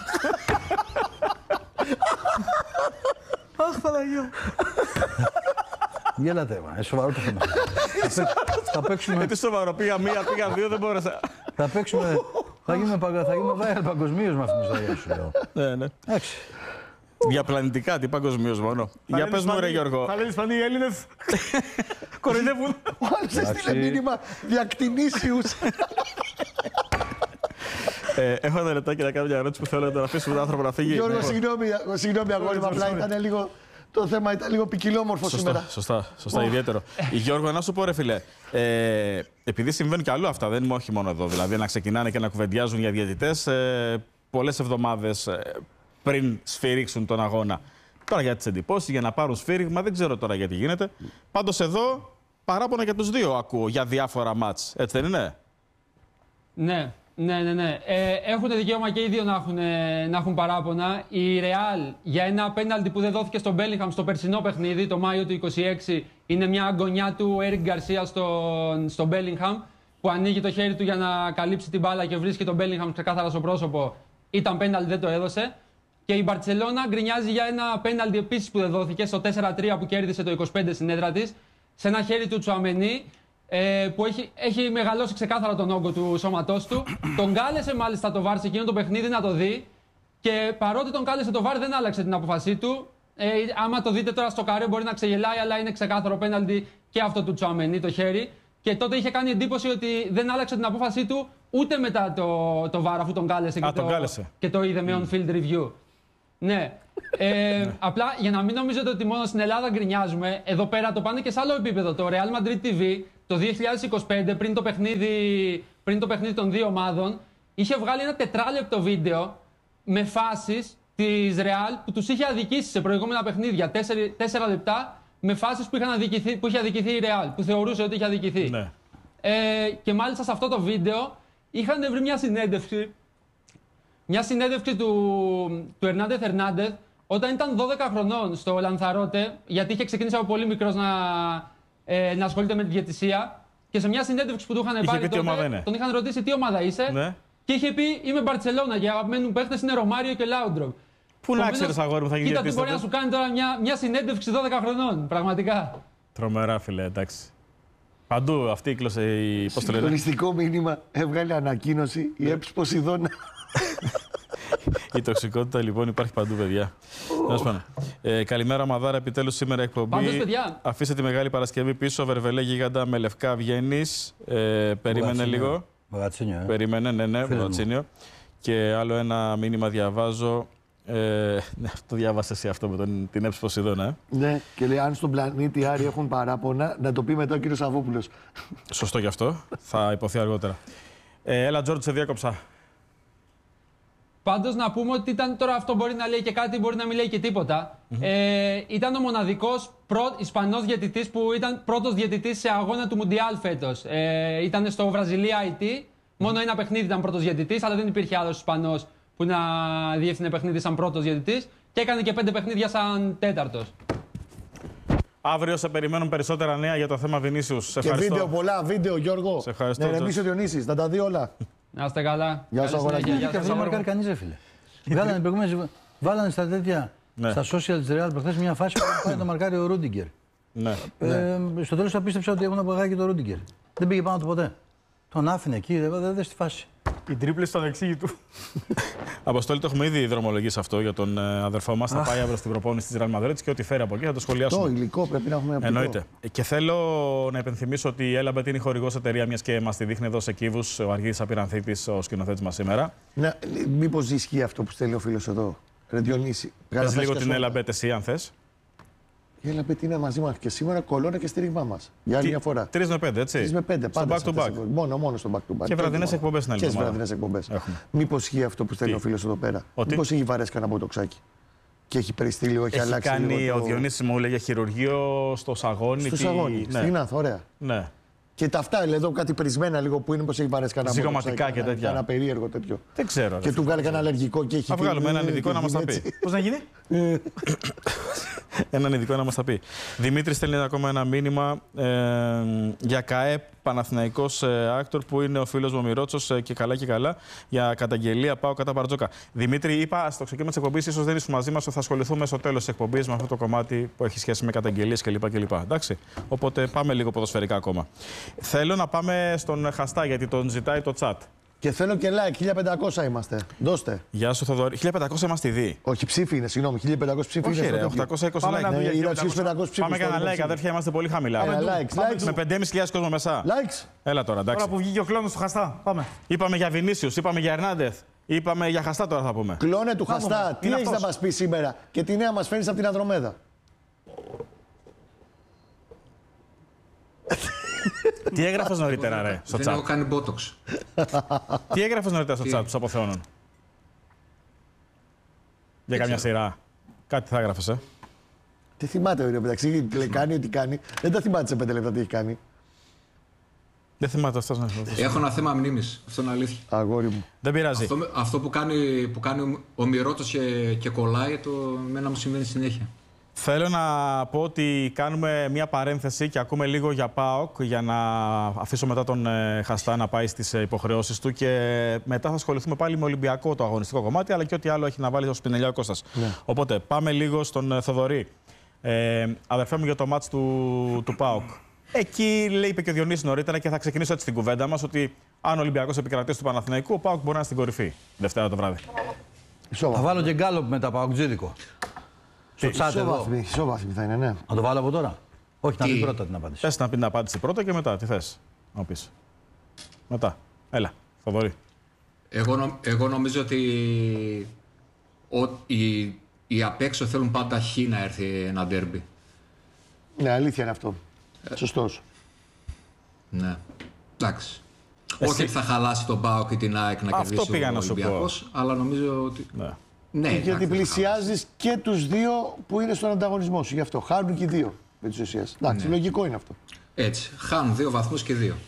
Αχ, Παναγιώ. Γέλατε, σοβαρό το θέμα. Θα παίξουμε... Τι σοβαρό, πήγα μία, πήγα δύο, δεν μπόρεσα. Θα παίξουμε... Θα γίνουμε viral παγκοσμίως με αυτήν την ιστορία σου, λέω. Ναι. Εντάξει. Διαπλανητικά, τι παγκοσμίως μόνο. Για πες μου, ρε Γιώργο. Θα λένε Ισπανοί, οι Έλληνες κοροϊδεύουν. Ο άλλος έστειλε μήνυμα διακτηνήσιους. Έχω ένα λεπτάκι να κάνω μια ερώτηση που θέλω να τον αφήσουμε τον άνθρωπο να φύγει. Γιώργο, συγγνώμη αγόρι μου, απλά ήταν λίγο... Το θέμα ήταν λίγο ποικιλόμορφο σήμερα. Σωστά, ιδιαίτερο. Γιώργο, να σου πω, ρε φιλέ, επειδή συμβαίνουν και αλλού αυτά, δεν είναι όχι μόνο εδώ. Δηλαδή να ξεκινάνε και να κουβεντιάζουν για διαιτητές πολλές εβδομάδες πριν σφυρίξουν τον αγώνα. Τώρα για τις εντυπώσεις, για να πάρουν σφύριγμα, δεν ξέρω τώρα γιατί γίνεται. Πάντως εδώ παράπονα για τους δύο ακούω για διάφορα μάτς. Έτσι δεν είναι? Ναι. Έχουν δικαίωμα και οι δύο να έχουν παράπονα. Η Real για ένα πέναλτι που δεν δόθηκε στον Μπέλιγχαμ στο περσινό παιχνίδι, το Μάιο του 26, είναι μια αγωνιά του Έρικ Γκαρσία στον Μπέλιγχαμ, που ανοίγει το χέρι του για να καλύψει την μπάλα και βρίσκει τον Μπέλιγχαμ ξεκάθαρα στο πρόσωπο. Ήταν πέναλτι, δεν το έδωσε. Και η Μπαρτσελώνα γκρινιάζει για ένα πέναλτι επίσης που δεν δόθηκε στο 4-3 που κέρδισε το 25 στην έδρα της, σε ένα χέρι του Τσουαμενί, που έχει μεγαλώσει ξεκάθαρα τον όγκο του σώματός του. Τον κάλεσε μάλιστα το VAR σε εκείνο το παιχνίδι να το δει και παρότι τον κάλεσε το VAR δεν άλλαξε την απόφασή του. Άμα το δείτε τώρα στο καρέ, μπορεί να ξεγελάει, αλλά είναι ξεκάθαρο πέναλτι και αυτό του Τσουαμενί το χέρι. Και τότε είχε κάνει εντύπωση ότι δεν άλλαξε την απόφασή του ούτε μετά το VAR, αφού τον κάλεσε και το είδε με on-field review. Ναι. Απλά για να μην νομίζετε ότι μόνο στην Ελλάδα γκρινιάζουμε, εδώ πέρα το πάνε και σε άλλο επίπεδο. Το Real Madrid TV το 2025, πριν το παιχνίδι των δύο ομάδων, είχε βγάλει ένα 4λεπτο βίντεο με φάσεις της Real που τους είχε αδικήσει σε προηγούμενα παιχνίδια. 4 λεπτά με φάσεις που είχε αδικηθεί η Real, που θεωρούσε ότι είχε αδικηθεί. Ναι. Και μάλιστα σε αυτό το βίντεο είχαν βρει μια συνέντευξη του Ερνάντεθ Ερνάντεθ όταν ήταν 12 χρονών στο Λανθαρότε, γιατί είχε ξεκινήσει από πολύ μικρός να ασχολείται με τη διαιτησία. Και σε μια συνέντευξη που του είχαν πάρει τότε, τον είχαν ρωτήσει τι ομάδα είσαι. Ναι. Και είχε πει: Είμαι Μπαρτσελώνα και αγαπημένοι μου παίχτες είναι Ρωμάριο και Λάουντρογκ. Πού να ξέρεις, αγόρι μου, θα γίνει. Κοίτα τι μπορεί να σου κάνει τώρα μια συνέντευξη 12 χρονών, πραγματικά. Τρομερά, φίλε, εντάξει. Παντού αυτή η η. Συγκλονιστικό μήνυμα έβγαλε ανακοίνωση η ΕΠΣ Ποσειδώνα. Η τοξικότητα λοιπόν υπάρχει παντού, παιδιά. Καλημέρα, Μαδάρα. Επιτέλους σήμερα εκπομπή. Πάντως, παιδιά. Αφήστε τη Μεγάλη Παρασκευή πίσω. Βερβελέ γίγαντα με λευκά βγαίνεις. Περίμενε λίγο. Βαγατσίνιο. Περίμενε, ναι, Βαγατσίνιο. Και άλλο ένα μήνυμα διαβάζω. Ναι, το διάβασε εσύ αυτό με την ΕΠΣ Ποσειδώνα. Ναι, και λέει: αν στον πλανήτη Άρη έχουν παράπονα, να το πει μετά ο κύριος Σαββόπουλος. Σωστό γι' αυτό. Θα υποθεί αργότερα. Έλα, Τζόρτζ, σε διάκοψα. Πάντως να πούμε ότι ήταν, τώρα αυτό μπορεί να λέει και κάτι, μπορεί να μην λέει και τίποτα. Ήταν ο μοναδικός Ισπανός διαιτητής που ήταν πρώτος διαιτητής σε αγώνα του Μουντιάλ φέτος. Ήταν στο Βραζιλία IT. Μόνο ένα παιχνίδι ήταν πρώτος διαιτητής, αλλά δεν υπήρχε άλλος Ισπανός που να διεύθυνε παιχνίδι σαν πρώτος διαιτητής. Και έκανε και 5 παιχνίδια σαν τέταρτος. Αύριο σε περιμένουν περισσότερα νέα για το θέμα Βινίσιους. Σε ευχαριστώ. Και βίντεο, πολλά βίντεο, Γιώργο. Σε ευχαριστώ. Ναι, εμείς ο Διονύσης, να τα δει όλα. Να είστε καλά. Γεια σου, αγοράκι. Και αυτό δεν μαρκάρει κανείς, ρε φίλε. Βάλανε στα τέτοια, στα social της Real προχθές μια φάση που πάει το μαρκάρει ο Ρούντιγκερ. Ναι. Στο τέλος απίστεψα ότι έχουν απογάγει και το Ρούντιγκερ. Δεν πήγε πάνω του ποτέ. Τον άφηνε εκεί, δεν στη φάση. Η τρίπλη στον εξήγητο. Αποστόλη, το έχουμε ήδη δρομολογήσει αυτό για τον αδερφό μας. Θα πάει αύριο στην προπόνηση της Real Madrid και ό,τι φέρει από εκεί θα το σχολιάσουμε. Το υλικό πρέπει να έχουμε. Εννοείται. Και θέλω να υπενθυμίσω ότι η Elabet είναι χορηγός εταιρεία, μιας και μας τη δείχνει εδώ σε Κύβους ο Αργύρης Απειρανθήτης, ο σκηνοθέτης μας σήμερα. Ναι, μήπως ισχύει αυτό που στέλνει ο φίλος εδώ, Ρε Διονύση. Πες λίγο την Elabet εσύ, αν θες. Η Elabet είναι μαζί μας και σήμερα, κολόνα και στήριγμά μας. Για άλλη μια φορά. 3 με 5, έτσι. 3 με 5, πάντα. Στο back to back. Μόνο στο back to back. Και βραδινές εκπομπές στην άλλη εβδομάδα. Και βραδινές εκπομπές. Μήπως ισχύει αυτό που στέλνει ο φίλος εδώ πέρα. Μήπως έχει βαρέσει κανένα μποτοξάκι. Και έχει περιστήλιο, έχει αλλάξει. Έχει κάνει ο Διονύσης, μου λέγε χειρουργείο στο Σαγόνι. Στο Σαγόνι, στην Άνθο, ωραία. Ναι. Και τα αυτά εδώ κάτι περισμένα λίγο που είναι, πως έχει βαρέσει κανένα ζυγωματικά και τέτοια. Ένα περίεργο τέτοιο. Δεν ξέρω. Και του βγάλει κανένα αλλεργικό και έχει. Θα βγάλουμε έναν ειδικό να μας τα πει. Πώς να γίνει? Έναν ειδικό να μας τα πει. Δημήτρη στέλνει ακόμα ένα μήνυμα για ΚΑΕ Παναθηναϊκός Άκτορ που είναι ο φίλος μου ο Μιρότσος και καλά για καταγγελία πάω κατά Μπαρτζόκα. Δημήτρη, είπα στο ξεκίνημα της εκπομπής, ίσως δεν ήσουν μαζί μας, ότι θα ασχοληθούμε στο τέλος της εκπομπής με αυτό το κομμάτι που έχει σχέση με καταγγελίες κλπ. Εντάξει. Οπότε πάμε λίγο ποδοσφαιρικά ακόμα. Θέλω να πάμε στον Χαστά γιατί τον ζητάει το chat. Και θέλω και like, 1500 είμαστε. Δώστε. Γεια σου, Θοδωρή. 1500 είμαστε ήδη. Όχι, ψήφι είναι, συγγνώμη. 1500 ψήφι είναι. Όχι, ρε, 820 like. Πάμε κανένα like, αδέρφια, είμαστε πολύ χαμηλά. Με 5.500 κόσμο μέσα. Likes. Έλα τώρα, εντάξει. Τώρα που βγήκε ο κλόνος του Χαστά. Πάμε. Είπαμε για Βινίσιους, είπαμε για Ερνάντεθ. Είπαμε για Χαστά τώρα θα πούμε. Κλώνε του Χαστά, τι έχεις να μας πει σήμερα και τι νέα μας φέρνεις από την Ανδρομέδα. Τι έγραφες νωρίτερα, ρε, στο chat. Δεν έχω κάνει botox. Τι έγραφες νωρίτερα στο chat, τους αποθεώνων. Για καμιά σειρά. Κάτι θα έγραφες, Τι θυμάται, ρε μεταξύ, κάνει ό,τι κάνει. Δεν τα θυμάται σε 5 λεπτά τι έχει κάνει. Δεν θυμάται αυτός να. Έχω ένα θέμα μνήμης. Αυτό είναι αλήθεια. Αγόρι μου. Δεν πειράζει. Αυτό που κάνει ο Μιρότσος και κολλάει, εμένα μου συμβαίνει συνέχεια. Θέλω να πω ότι κάνουμε μια παρένθεση και ακούμε λίγο για ΠΑΟΚ για να αφήσω μετά τον Χαστά να πάει στις υποχρεώσεις του και μετά θα ασχοληθούμε πάλι με Ολυμπιακό το αγωνιστικό κομμάτι αλλά και ό,τι άλλο έχει να βάλει στο Σπινελιά ο Κώστας. Ναι. Οπότε πάμε λίγο στον Θοδωρή. Αδερφέ μου για το μάτς του ΠΑΟΚ. Εκεί λέει, είπε και ο Διονύσης νωρίτερα και θα ξεκινήσω έτσι την κουβέντα μας ότι αν ο Ολυμπιακός επικρατήσει του Παναθηναϊκού, ο ΠΑΟΚ μπορεί να είναι στην κορυφή Δευτέρα το βράδυ. Θα βάλω και γκάλοπ με τα ΠΑΟΚτζίδικο. Στο chat εδώ. Ισόβαθμη θα είναι, ναι. Να το βάλω από τώρα. Όχι, να πει πρώτα την απάντηση. Θες να πει την απάντηση πρώτα και μετά, τι θες να πεις. Μετά. Έλα, Θοδωρή. Εγώ νομίζω ότι οι απ' έξω θέλουν πάντα χ να έρθει ένα ντέρμπι. Ναι, αλήθεια είναι αυτό. Σωστός. Ναι. Εντάξει. Όχι ότι θα χαλάσει τον ΠΑΟΚ και την ΑΕΚ να κερδίσει ο Ολυμπιακός, αλλά νομίζω ότι... Ναι, γιατί πλησιάζεις και τους δύο που είναι στον ανταγωνισμό σου. Γι' αυτό χάνουν και οι δύο με τις ουσίες. Εντάξει, λογικό είναι αυτό. Έτσι. Χάνουν 2 βαθμούς και 2.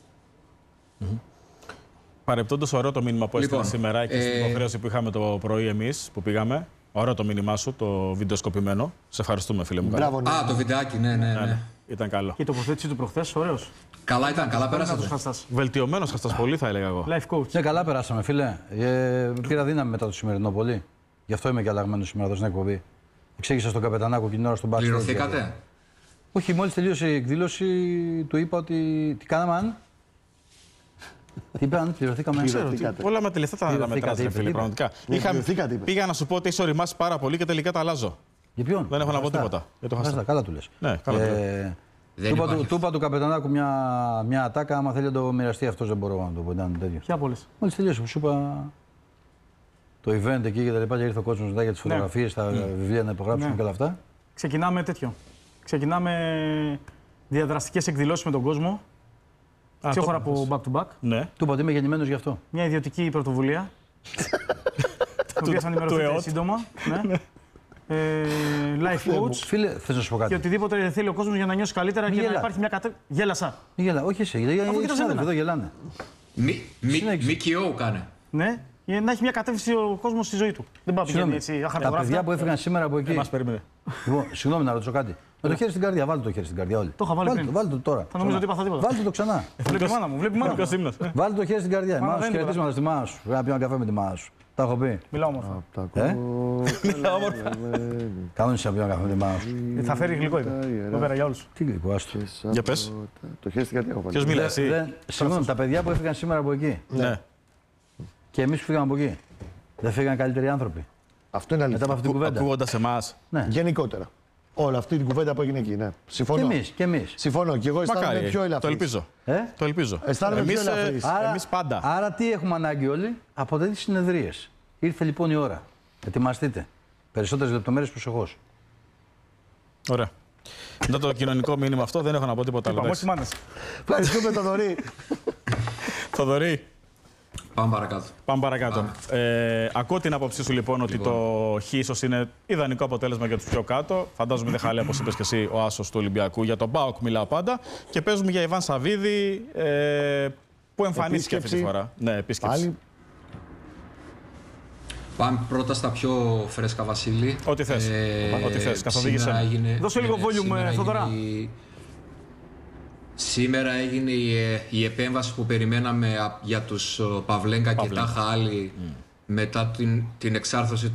Παρεπτόντως, ωραίο το μήνυμα που έστειλε σήμερα και στην υποχρέωση που είχαμε το πρωί εμείς που πήγαμε. Ωραίο το μήνυμά σου, το βιντεοσκοπημένο. Σε ευχαριστούμε, φίλε μου. Μπράβο, ναι. Α, το βιντεάκι, ναι. Ήταν καλό. Και η τοποθέτηση του προχθές, ωραίος. Καλά ήταν, καλά πέρασατε. Βελτιωμένος χαστάς πολύ, θα έλεγα εγώ. Life coach. Ναι, καλά περάσαμε, φίλε. Πήρα δύναμη μετά το σημερινό πολύ. Γι' αυτό είμαι και αλλαγμένος σήμερα εδώ στην εκπομπή. Εξήγησα στον Καπετανάκο την ώρα στον backstage. Πληρωθήκατε? Όχι, μόλις τελείωσε η εκδήλωση, του είπα ότι. Τι κάναμε, αν. Τι είπε, αν πληρωθήκαμε. Όλα με τελειώθα τα μετράτε, φίλε, πραγματικά. Πήγα να σου πω ότι είσαι οριμάσει πάρα πολύ και τελικά τα αλλάζω. Για ποιον? Δεν έχω να πω τίποτα. Καλά του λες. Ναι, καλά του είπα του Καπετανάκου μια ατάκα. Άμα θέλει να το μοιραστεί αυτό, δεν μπορώ να το πω. Ήταν τέτοιο. Ποια από όλες? Μόλις τελείωσε, σου είπα το event εκεί και τα λοιπά. Και ήρθε ο κόσμο μετά για τις φωτογραφίες, τα βιβλία να υπογράψουμε και όλα αυτά. Ξεκινάμε τέτοιο. Ξεκινάμε διαδραστικές εκδηλώσεις με τον κόσμο. Σε χώρα από back to back. Ναι. Του είπα ότι είμαι γεννημένος γι' αυτό. Μια ιδιωτική πρωτοβουλία. Την οποία θα ενημερωθείτε σύντομα. Life coach. Φίλε, θες να σου πω κάτι? Και οτιδήποτε θέλει ο κόσμος για να νιώσει καλύτερα και να υπάρχει μια κατεύθυνση. Γέλασα. Όχι εσύ, εδώ γελάνε. ΜΚΟ κάνε. Ναι, για να έχει μια κατεύθυνση ο κόσμος στη ζωή του. Δεν πάει να πηγαίνει έτσι αχαρτογράφητα. Τα παιδιά που έφυγαν σήμερα από εκεί. Μας περίμενε. Λοιπόν, συγγνώμη να ρωτήσω κάτι. Με το χέρι στην καρδιά, βάλτε το χέρι στην καρδιά όλοι. Το είχα βάλει πριν. Βάλτε το τώρα. Θα νομίζω ότι είπα τίποτα. Βάλτε το ξανά. Βλέπει η μάνα μου. Βάλτε το χέρι στην καρδιά. Η μάνα σου χαιρετίσματα στη μάνα σου. Να πιω ένα καφέ με τη μάνα σου. Τα έχω πει. Μιλάω όμορφα. Μιλάω όμορφα. Κανόνισα να πιω ένα καφέ με τη μάνα σου. Θα φέρει γλυκό είπε. Εδώ πέρα για όλους. Τι γλυκό, άστο. Για πες. Το χέρι στην καρδιά έχω βάλει. Ποιος μιλάει, εσύ? Συγγνώμη, τα παιδιά που έφυγαν σήμερα από εκεί. Ναι. Και εμείς που φύγαμε από εκεί. Δεν φύγαν καλύτεροι άνθρωποι. Αυτό είναι αλήθεια. Μετά από αυτή την κουβέντα. Ακούγοντας εμάς. Γενικότερα. Όλα αυτή την κουβέντα που έγινε εκεί. Ναι. Συμφωνώ. Και εμείς. Συμφωνώ. Και εγώ αισθάνομαι πιο ελαφρύς. Το ελπίζω. Το ελπίζω. Αισθάνομαι πιο ελαφρύς. Εμείς πάντα. Άρα τι έχουμε ανάγκη όλοι? Από τέτοιες συνεδρίες. Ήρθε λοιπόν η ώρα. Ετοιμαστείτε. Περισσότερες λεπτομέρειες προσεχώς. Ωραία. Μετά το κοινωνικό μήνυμα αυτό δεν έχω να πω τίποτα άλλο. Ευχαριστούμε τον Θοδωρή. Θοδωρή. Πάμε παρακάτω. Πάμε παρακάτω. Ακούω την άποψή σου λοιπόν ότι το Χ ίσως είναι ιδανικό αποτέλεσμα για τους πιο κάτω. Φαντάζομαι δεν χαλάει, όπως είπες και εσύ, ο άσος του Ολυμπιακού. Για τον ΠΑΟΚ μιλάω πάντα. Και παίζουμε για Ιβάν Σαββίδη που εμφανίστηκε αυτή τη φορά. Ναι, επίσκεψη. Πάλι. Πάμε πρώτα στα πιο φρέσκα, Βασίλη. Ό,τι θες. Ό,τι θες. Καθοδήγησε. Δώσε λίγο volume, Θοδωρά. Σήμερα έγινε η επέμβαση που περιμέναμε για τους Παυλέγκα και Τάχα Άλλη μετά την εξάρθρωση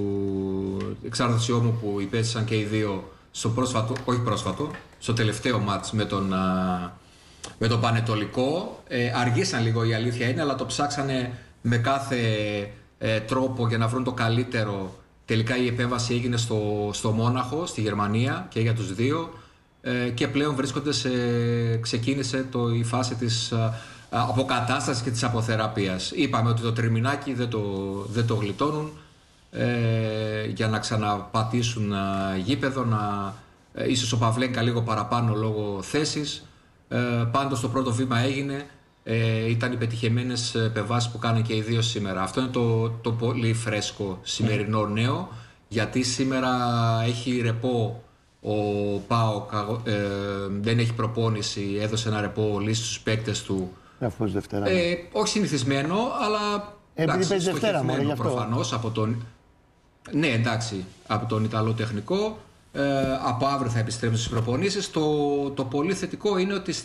ώμου που υπέστησαν και οι δύο στο τελευταίο μάτς με τον Πανετολικό. Αργήσαν λίγο, η αλήθεια είναι, αλλά το ψάξανε με κάθε τρόπο για να βρουν το καλύτερο. Τελικά η επέμβαση έγινε στο Μόναχο, στη Γερμανία, και για τους δύο. Και πλέον ξεκίνησε η φάση της αποκατάστασης και της αποθεραπείας. Είπαμε ότι το τριμηνάκι δεν το γλιτώνουν για να ξαναπατήσουν γήπεδο, ίσως ο Παυλέγκα λίγο παραπάνω λόγω θέσης. Πάντως το πρώτο βήμα έγινε, ήταν οι πετυχημένες επεμβάσεις που κάνουν και οι δύο σήμερα. Αυτό είναι το πολύ φρέσκο σημερινό νέο, γιατί σήμερα έχει ρεπό. Ο ΠΑΟΚ δεν έχει προπόνηση, έδωσε ένα ρεπό λύση στους παίκτες του. Αφού Δευτέρα. Όχι συνηθισμένο, αλλά επειδή παίζει Δευτέρα μόνο γι' αυτό. Προφανώς από τον... Ναι, εντάξει, από τον Ιταλό τεχνικό. Από αύριο θα επιστρέψει στις προπονήσεις. Το πολύ θετικό είναι ότι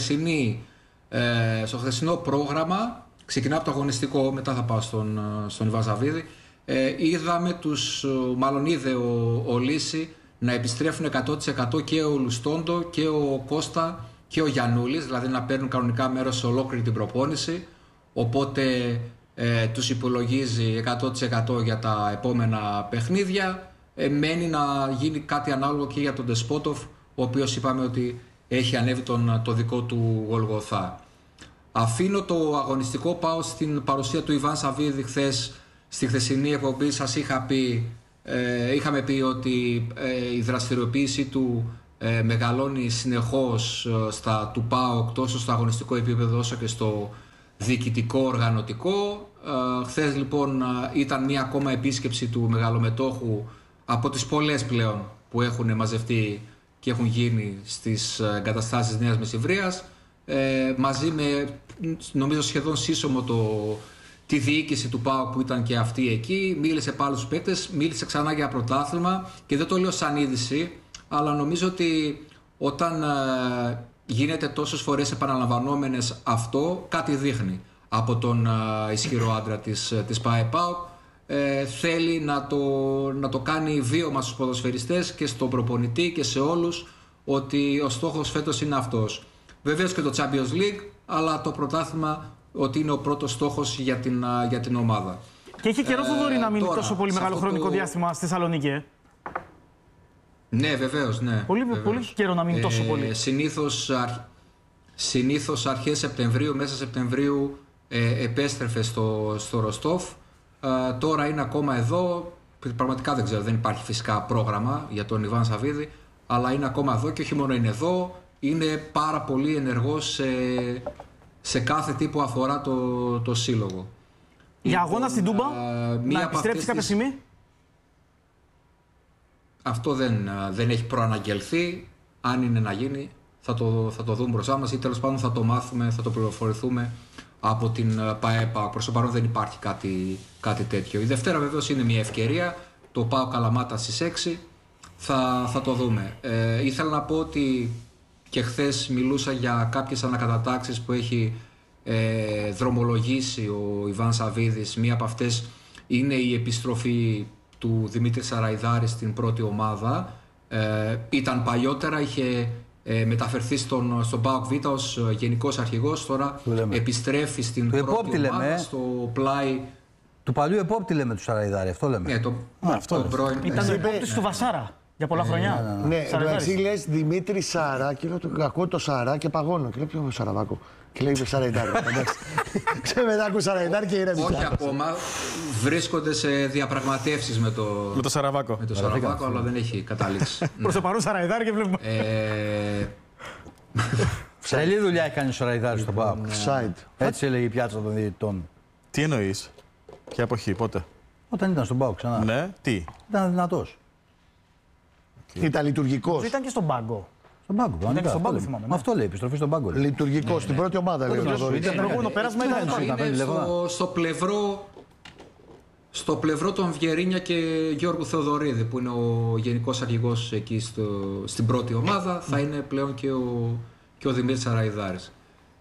στο χθεσινό πρόγραμμα, ξεκινά από το αγωνιστικό, μετά θα πάω στον Ιβάν Σαββίδη, είδε ο Λύση να επιστρέφουν 100% και ο Λουστόντο και ο Κώστα και ο Γιαννούλης, δηλαδή να παίρνουν κανονικά μέρος σε ολόκληρη την προπόνηση, οπότε τους υπολογίζει 100% για τα επόμενα παιχνίδια. μένει να γίνει κάτι ανάλογο και για τον Ντεσπότοφ, ο οποίος είπαμε ότι έχει ανέβει το δικό του Γολγοθά. Αφήνω το αγωνιστικό, πάω στην παρουσία του Ιβάν Σαββίδη χθες. Στη χθεσινή εκπομπή σας είχαμε πει ότι η δραστηριοποίησή του μεγαλώνει συνεχώς του ΠΑΟΚ, τόσο στο αγωνιστικό επίπεδο όσο και στο διοικητικό οργανωτικό. Χθες λοιπόν ήταν μία ακόμα επίσκεψη του μεγαλομετόχου από τις πολλές πλέον που έχουν μαζευτεί και έχουν γίνει στις εγκαταστάσεις Νέας Μεσσηβρίας, μαζί με, νομίζω, σχεδόν σύσσωμο τη διοίκηση του ΠΑΟΚ που ήταν και αυτή εκεί. Μίλησε πάλι στους παίκτες, μίλησε ξανά για πρωτάθλημα και δεν το λέω σαν είδηση, αλλά νομίζω ότι όταν γίνεται τόσες φορές επαναλαμβανόμενες αυτό, κάτι δείχνει από τον ισχυρό άντρα της ΠΑΕ-ΠΑΟΚ. Θέλει να το κάνει βίωμα στους ποδοσφαιριστές και στον προπονητή και σε όλους, ότι ο στόχος φέτος είναι αυτός. Βεβαίως και το Champions League, αλλά το πρωτάθλημα ότι είναι ο πρώτος στόχος για την ομάδα. Και είχε καιρό, Θοδωρή, να μείνει τόσο πολύ μεγάλο χρονικό διάστημα στη Θεσσαλονίκη. Ναι, βεβαίως, ναι. Πολύ καιρό να μείνει τόσο πολύ. Συνήθως αρχές Σεπτεμβρίου, μέσα Σεπτεμβρίου επέστρεφε στο Ροστόφ. Τώρα είναι ακόμα εδώ. Πραγματικά δεν ξέρω, δεν υπάρχει φυσικά πρόγραμμα για τον Ιβάν Σαββίδη, αλλά είναι ακόμα εδώ και όχι μόνο είναι εδώ, είναι πάρα πολύ ενεργός σε κάθε τι που αφορά το σύλλογο. Για αγώνα στην Τούμπα, να επιστρέψει κάποια στιγμή. Αυτό δεν έχει προαναγγελθεί. Αν είναι να γίνει, θα το δούμε μπροστά μας ή τέλος πάντων θα το μάθουμε, θα το πληροφορηθούμε από την ΠΑΕ-ΠΑΟΚ. Προς το παρόν δεν υπάρχει κάτι τέτοιο. Η Δευτέρα βεβαίως είναι μια ευκαιρία. Το ΠΑΟΚ Καλαμάτα στις 6. Θα το δούμε. Ήθελα να πω ότι και χθες μιλούσα για κάποιες ανακατατάξεις που έχει δρομολογήσει ο Ιβάν Σαββίδης. Μία από αυτές είναι η επιστροφή του Δημήτρη Σαραϊδάρη στην πρώτη ομάδα. Ήταν παλιότερα, είχε μεταφερθεί στον ΠΑΟΚ Β ως γενικός αρχηγός. Τώρα επιστρέφει στην πρώτη ομάδα, στο πλάι του παλιού επόπτη λέμε του Σαραϊδάρη, αυτό λέμε. Ήταν ο επόπτης του Βασάρα για πολλά χρονιά. Ναι, εσύ λες Δημήτρη Σάρα και λέω ακούω το Σάρα και παγώνω και λέω ποιο Σαραβάκο. Και λέει Σαραϊδάρη. Μετά ακούω Σαραϊδάρη και ηρέμησα. Όχι ακόμα. Βρίσκονται σε διαπραγματεύσεις με το Σαραβάκο. Με το Σαραβάκο, αλλά δεν έχει καταλήξει. Προς το παρόν Σαραϊδάρη και βλέπουμε. Τρελή δουλειά έκανε ο Σαραϊδάρη στον ΠΑΟΚ. Έτσι έλεγε η πιάτσα των διαιτητών. Τι εννοείς, ποια εποχή, πότε? Όταν ήταν στον ΠΑΟΚ ξανά. Ναι, τι? Ήταν δυνατός. Ήταν λειτουργικός. Ήταν και στον πάγκο. Στον πάγκο, στον πάγκο θυμάμαι. Αυτό λέει, επιστροφή στον πάγκο. Λειτουργικός, στην πρώτη ομάδα λέει. Το προηγούμενο πέρασμα ήταν στο πλευρό των Βιερίνια και Γιώργου Θεοδωρίδη, που είναι ο γενικός αρχηγός εκεί στην πρώτη ομάδα. Θα είναι πλέον και ο Δημήτρης Σαραϊδάρης.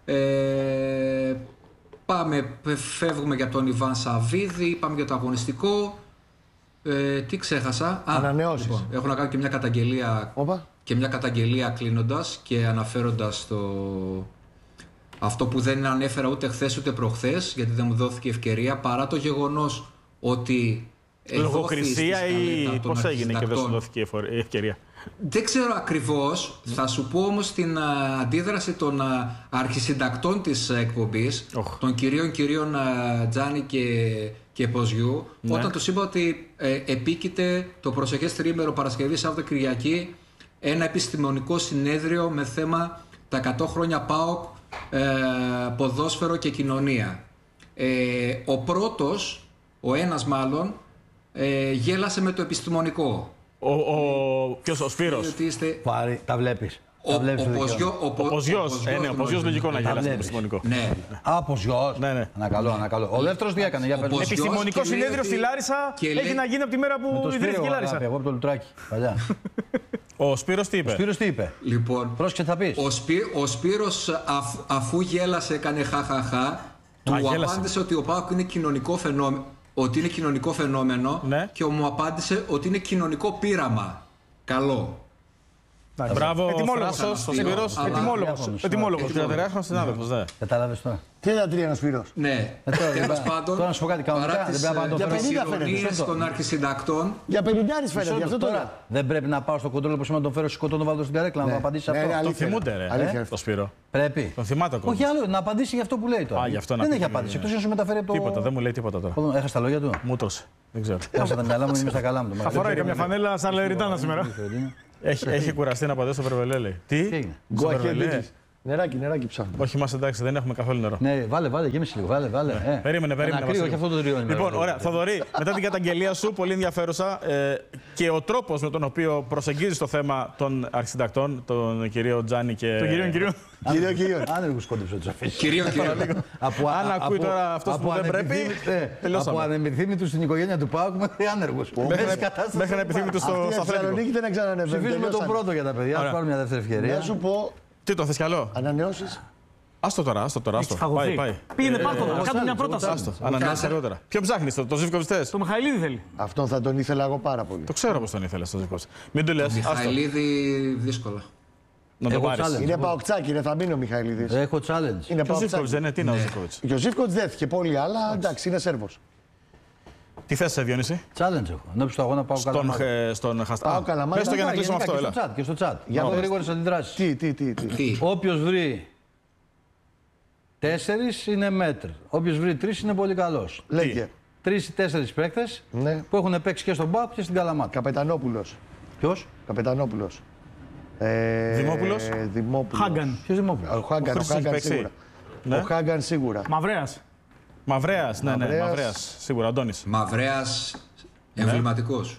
Φεύγουμε για τον Ιβάν Σαββίδη, πάμε για το αγωνιστικό. Τι ξέχασα? Ανανεώσεις. Λοιπόν, έχω να κάνω και μια καταγγελία κλείνοντας και αναφέροντας αυτό που δεν ανέφερα ούτε χθες ούτε προχθές, γιατί δεν μου δόθηκε ευκαιρία, παρά το γεγονός ότι λογοκρισία ή πώς έγινε και δεν σου δόθηκε η ευκαιρία? Δεν ξέρω ακριβώς. Θα σου πω όμως την αντίδραση των αρχισυντακτών της εκπομπής, των κυρίων Τζάνι και Ποζιού, όταν τους είπα ότι επίκειται το προσεχές τρίμερο Παρασκευή Σάββατο Κυριακή ένα επιστημονικό συνέδριο με θέμα τα 100 χρόνια ΠΑΟΚ, ποδόσφαιρο και κοινωνία. Ο πρώτος, ο ένας μάλλον, γέλασε με το επιστημονικό. Ποιος, ο Σπύρος? Πάρη, τα βλέπεις. Ο Ποζιός, ο Ποζιός λογικό να γελάσει το επιστημονικό. Ναι. Α, Ποζιός. Ναι. Ανακαλώ. Ο δεύτερος τι έκανε, για πες. Επιστημονικό συνέδριο στη Λάρισα έχει να γίνει από τη μέρα που ιδρύθηκε η Λάρισα. Εγώ από το Λουτράκι, παλιά. Ο Σπύρος τι είπε? Λοιπόν, πρόσεχε θα πεις. Ο Σπύρος αφού γέλασε, έκανε χαχαχά, του απάντησε ότι ο ΠΑΟΚ είναι κοινωνικό φαινόμενο. Ότι είναι κοινωνικό φαινόμενο, ναι. Και μου απάντησε ότι είναι κοινωνικό πείραμα. Καλό. Μπράβο, Θράσος, ο Σπύρος. Ετοιμόλογος. Ο τριανταριάρχονος συνάδελφος, ναι. Κατάλαβες τώρα. 33 ο Σπύρος. Ναι, τέλος πάντων, Τώρα να σου πω κάτι κανονικά. παρά Δεν τις πρέπει να το Για 50 φαίνεται. ηρωνίες των αρχισυντακτών, Για 50 φαίνεται, γι' αυτό τώρα. Δεν πρέπει να πάω στο κοντρόλ όπως να τον φέρω σηκωτό, τον βάλω στην καρέκλα να μου απαντήσει Ναι, αυτό. ναι, Τον αλήθεια. θυμούνται, ρε. Αλήθεια. Το Σπύρο. Πρέπει. Τον θυμάται ακόμα. Όχι άλλο, να απαντήσει για αυτό που λέει τώρα. Α, γι' αυτό να δεν πει, έχει ναι, απάντηση. ναι. Εκτός να σου μεταφέρει από το. Τίποτα, δεν μου λέει τίποτα τώρα. Έχασε τα λόγια του. Μου τρώσε. Δεν ξέρω. Έχασα τα μυαλά μου, είμαι στα καλά μου. Θα φοράει καμιά φανέλα σαν Λεριτάνα σήμερα. Έχει κουραστεί να απαντήσει στο Περβελέ. Τι έγινε? Στο Περβελέ. Νεράκι ψάχνω. Όχι, μας εντάξει, δεν έχουμε καθόλου νερό. Ναι, βάλε, γέμισε λίγο. Βάλε. Περίμενε. Ένα κρύο, Βασίλη. όχι αυτό το τριώνει. Λοιπόν, ωραία. Θοδωρή, μετά την καταγγελία σου, πολύ ενδιαφέρουσα και ο τρόπος με τον οποίο προσεγγίζεις το θέμα των αρχισυντακτών, τον κύριο Τζάνι και. Τον κύριο. Κύριο. Άνεργους κόντεψε τους αφήσεις. κυρίω. Αν ακούει τώρα αυτός που δεν πρέπει, τελειώσαμε. Από ανεμιθύμητους στην οικογένεια του ΠΑΟΚ μέχρι άνεργους. Μέχρι να επιθυμητού στο Αυτή η αθλητικό. Θεσσαλονίκη δεν ξανανεβαίνει. Ψηφίζουμε τον πρώτο για τα παιδιά. Ας πάρουμε μια δεύτερη Να ευκαιρία. σου πω, Τι το θες κι άλλο. ανανεώσεις. Άστο τώρα. Πάει. Πήγαινε πάρτο τώρα. Κάτω μια πρόταση. Άστο. Ανανεώσεις αργότερα. Ποιο ψάχνεις, το Ζίβκοβιτς θες? Το Μιχαηλίδη θέλει. Αυτόν θα τον ήθελα εγώ πάρα πολύ. Το ξέρω πως τον ήθελες το Ζίβκοβιτς. Μην του λες. Άστο. Μιχαηλίδη δύσκολα. Να το Εγώ πάρεις. challenge. Είναι παοκτσάκι, θα μείνει ο Μιχαηλίδης. Έχω challenge. Είναι Και ο Ζίβκοβιτς παοκτσάκι. δεν είναι, τι είναι ο Ζίβκοβιτς. Και ο Ζίβκοβιτς δέθηκε πολύ, αλλά εντάξει, είναι Σέρβος. Τι θες, Διονύση? Challenge έχω. Ενώπιση του αγώνα πάω καλά. Στον Χαστά. Πάω Καλαμάτα. Πες το για να κλείσουμε αυτό, έλα. Και στο chat. Για Για πες. γρήγορες αντιδράσεις. Τι. Όποιος βρει 4 είναι μέτρ. Όποιος βρει 3 είναι πολύ καλός. Λέγε. 3 ή 4 παίκτες Ναι. που έχουν παίξει και στον ΠΑΟΚ και στην Καλαμάτα. Καπετανόπουλος. Ποιος? Καπετανόπουλος. Δημόπουλος. Δημόπουλος. Χάγκαν. Ποιος Δημόπουλος? Ο Χάγκαν, Χρήστος έχει παίξει. σίγουρα. Ναι. Ο Χάγκαν σίγουρα. Μαυρέας. Μαυρέας, ναι, Μαυρέας. Μαυρέας. Σίγουρα, Αντώνης. Μαυρέας εμβληματικός.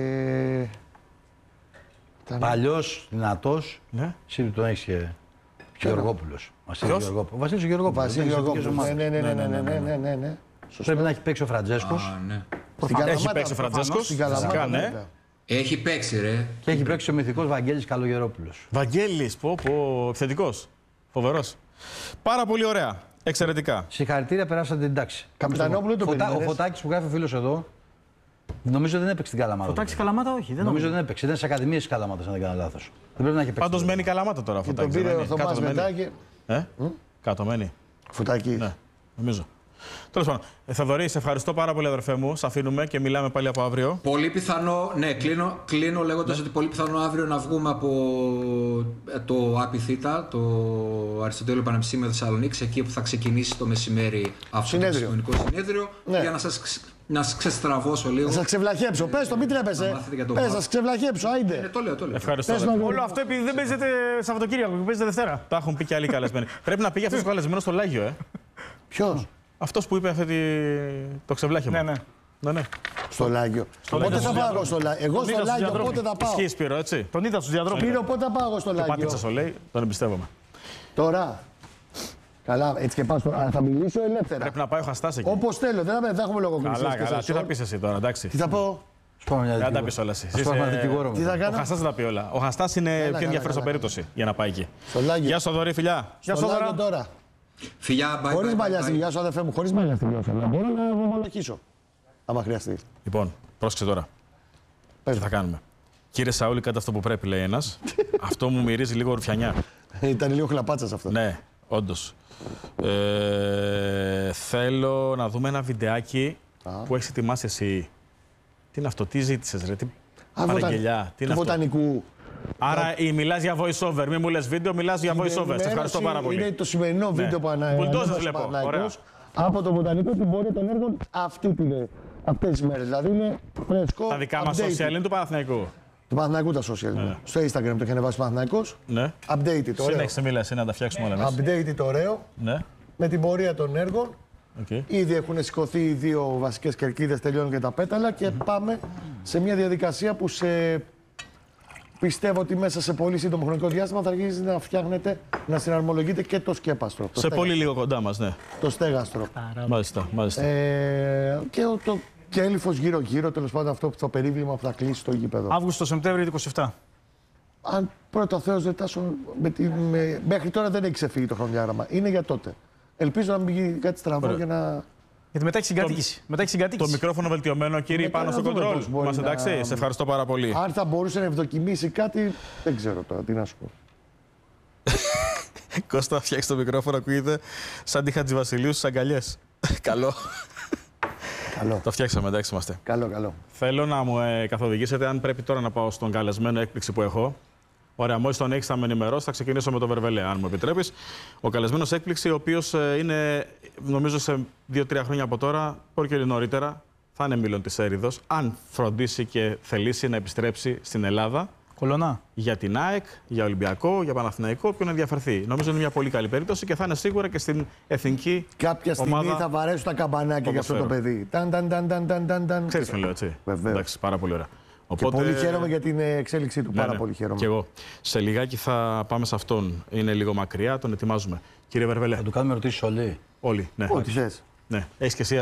Παλιός, δυνατός. Ναι. Εσύ τον έχεις και Γεωργόπουλος. Ο Βασίλης ο Γεωργόπουλος. Βασίλη Γεωργόπουλος. Ναι. Πρέπει να έχει παίξει ο Φραντζέσκος Α, ναι. Στην Καλαμάτα, Έχει παίξει ο Φραντζέσκος. Στην Καλαμάτα, Φυσικά, ναι. βέβαια. Έχει παίξει, ρε. και έχει παίξει ο μυθικός Βαγγέλης Καλογερόπουλος. Βαγγέλης, επιθετικός. Φοβερός. Πάρα πολύ ωραία. Εξαιρετικά. Συγχαρητήρια, περάσατε την τάξη. Καπιτανόπουλο το Ο περίμενες? Φωτάκης που γράφει ο φίλος εδώ, νομίζω δεν έπαιξε στην Καλαμάτα. Το τάξη Καλαμάτα, όχι. Δεν Νομίζω δεν έπαιξε. Ήταν σε ακαδημίες της Καλαμάτας, αν δεν κάνω λάθος. Δεν πρέπει να έχει παίξει. Πάντως μένει Καλαμάτα τώρα αυτό. Και τον πήρε ο Θωμάς μετά και... Κάτω μένει. Φωτάκης. Ναι, νομίζω. Τέλος πάντων. Θοδωρή, σε ευχαριστώ πάρα πολύ, αδερφέ μου. Σ' αφήνουμε και μιλάμε πάλι από αύριο. Πολύ πιθανό, ναι, κλείνω λέγοντας ότι πολύ πιθανό αύριο να βγούμε από το ΑΠΙΘΙΤΑ, το Αριστοτέλειο Πανεπιστήμιο Θεσσαλονίκης, εκεί που θα ξεκινήσει το μεσημέρι αυτό το επιστημονικό συνέδριο, Ναι. για να σας ξεστραβώσω λίγο. Θα σας ξεβλαχέψω. Πες το, μην τρέπεσαι. μάθετε για το Πες, μπάσκετ. θα σας ξεβλαχέψω, άιντε. Το λέω. Ευχαριστώ. Πες αδερφέ. να Όλο αυτό επειδή δεν παίζετε Σαββατοκύριακο και παίζετε Δευτέρα. Τα έχουν πει και άλλοι καλεσμένοι. Πρέπει να πήγε αυτός ο καλεσμένος στο Λάγιο, Ποιος? αυτός που είπε το ξεβλάχημα. Ναι. Στο Λάγιο. Πότε θα πάω εγώ στο Λάγιο? Εγώ στο είδα στους Λάγιο διαδρόμους. πότε θα πάω? Ισχύει, Σπύρο, έτσι. Τον είδα στους διαδρόμους. Σπύρο, πότε θα πάω εγώ στο Λάγιο? Πάτησα στο λέει, τον εμπιστεύομαι. Τώρα. Καλά, έτσι και πάω. Θα μιλήσω ελεύθερα. Πρέπει να πάει ο Χαστάς εκεί. Όπως θέλω, δεν έχουμε λογοκρισίες. Καλά. Τι θα πεις εσύ τώρα, εντάξει. Τι θα πω? Δεν τα πεις όλα εσύ. Ας πάμε ένα δικηγόρο Τι μετά. θα Ο κάνω? Χαστάς δεν τα πει όλα. Ο Χαστάς είναι πιο ενδιαφέρουσα καλά. περίπτωση για να πάει εκεί. Στο Λάγιο. Γεια σου, Θοδωρή, φιλιά. Στο Λάγιο τώρα. Φιλιά, bye. Χωρίς bye, μαλλιά bye, στη bye. γεια σου, αδερφέ μου. Χωρίς μαλλιά στη γεια σου. Αλλά μπορώ να μαλακίσω. Άμα χρειαστεί. Λοιπόν, πρόσεξε τώρα. Πες Τι θα κάνουμε. Κύριε Σαούλη, κάντε αυτό που πρέπει, λέει ένας. Αυτό μου μυρίζει λίγο ρουφιανιά. Ήταν λίγο χλαπάτσας αυτό. Ναι, όντως. Θέλω να δούμε ένα βιντεάκι που έχεις ετοιμάσει εσύ. Τι είναι αυτό, τι ζήτησες, ρε, τι παραγγελιά, τι είναι του αυτό. βοτανικού. Άρα μιλάς για voice over, μην μου λες βίντεο, μιλάς για voice over. Σε ευχαριστώ πάρα πολύ. Είναι το σημερινό Ναι. βίντεο που Μπουλντόζες βλέπω. Ωραία. από το βοτανικό την πορεία των έργων αυτές τις μέρες. Δηλαδή είναι φρέσκο. Τα δικά μας updated. social είναι του Παναθηναϊκού. Του Παναθηναϊκού τα social. Ναι. Στο Instagram το έχει ανεβάσει ο Παναθηναϊκός. Ναι. Updated, ωραίο. Συνέχισε, μίλα εσύ να τα φτιάξουμε όλα εμείς. Updated, ωραίο. Ναι. Με την πορεία των έργων. Okay. Ήδη έχουν σηκωθεί οι δύο βασικές κερκίδες, τελειώνουν και τα πέταλα και πάμε σε μια διαδικασία που πιστεύω ότι μέσα σε πολύ σύντομο χρονικό διάστημα θα αρχίσει να φτιάχνεται, να συναρμολογείται και το σκέπαστρο. Σε πολύ λίγο κοντά μας, ναι. Το στέγαστρο. Μάλιστα. Και το κέλυφος γύρω-γύρω, τέλος πάντων αυτό το περίβλημα που θα κλείσει το γήπεδο. Αύγουστο-Σεπτέμβριο 27. Αν πρώτα ο Θεός δεν τάσω, μέχρι τώρα δεν έχει ξεφύγει το χρονοδιάγραμμα. Είναι για τότε. Ελπίζω να μην γίνει κάτι στραβό για να. Γιατί μετά έχει συγκατοίκηση. Το μικρόφωνο βελτιωμένο, κύριε, πάνω στο κοντρόλ. Είμαστε εντάξει. Σε ευχαριστώ πάρα πολύ. Αν θα μπορούσε να ευδοκιμήσει κάτι, δεν ξέρω τώρα τι να σου πω. Κώστα, φτιάξει το μικρόφωνο, ακούγεται σαν τη Χατζηβασιλείου στις αγκαλιές. Καλό. Καλό. Το φτιάξαμε, εντάξει είμαστε. Καλό. Θέλω να μου καθοδηγήσετε, αν πρέπει τώρα να πάω στον καλεσμένο έκπληξη που έχω. Ωραία, μόλις τον έχεις θα με ενημερώσει, θα ξεκινήσω με το Βερβελέ, αν μου επιτρέπεις. Ο καλεσμένος έκπληξη, ο οποίος είναι, νομίζω, σε 2-3 χρόνια από τώρα, μπορεί και νωρίτερα, θα είναι μήλον της έρηδος, αν φροντίσει και θελήσει να επιστρέψει στην Ελλάδα. Κολονά. Για την ΑΕΚ, για Ολυμπιακό, για Παναθηναϊκό, ποιον ενδιαφερθεί. Νομίζω είναι μια πολύ καλή περίπτωση και θα είναι σίγουρα και στην εθνική. Κάποια στιγμή ομάδα θα βαρέσουν τα καμπανάκια για αυτό το παιδί. Ξέρεις τι λέω, έτσι. Βεβαίως. Εντάξει, πάρα πολύ ωραία. Οπότε... Και πολύ χαίρομαι για την εξέλιξή του. Πάρα πολύ χαίρομαι. Και εγώ. Σε λιγάκι θα πάμε σε αυτόν. Είναι λίγο μακριά, τον ετοιμάζουμε. Κύριε Βερβελέ. Θα του κάνουμε ερωτήσεις όλοι. Όλοι, ναι. Ό,τι θες. Ναι. Έχεις και εσύ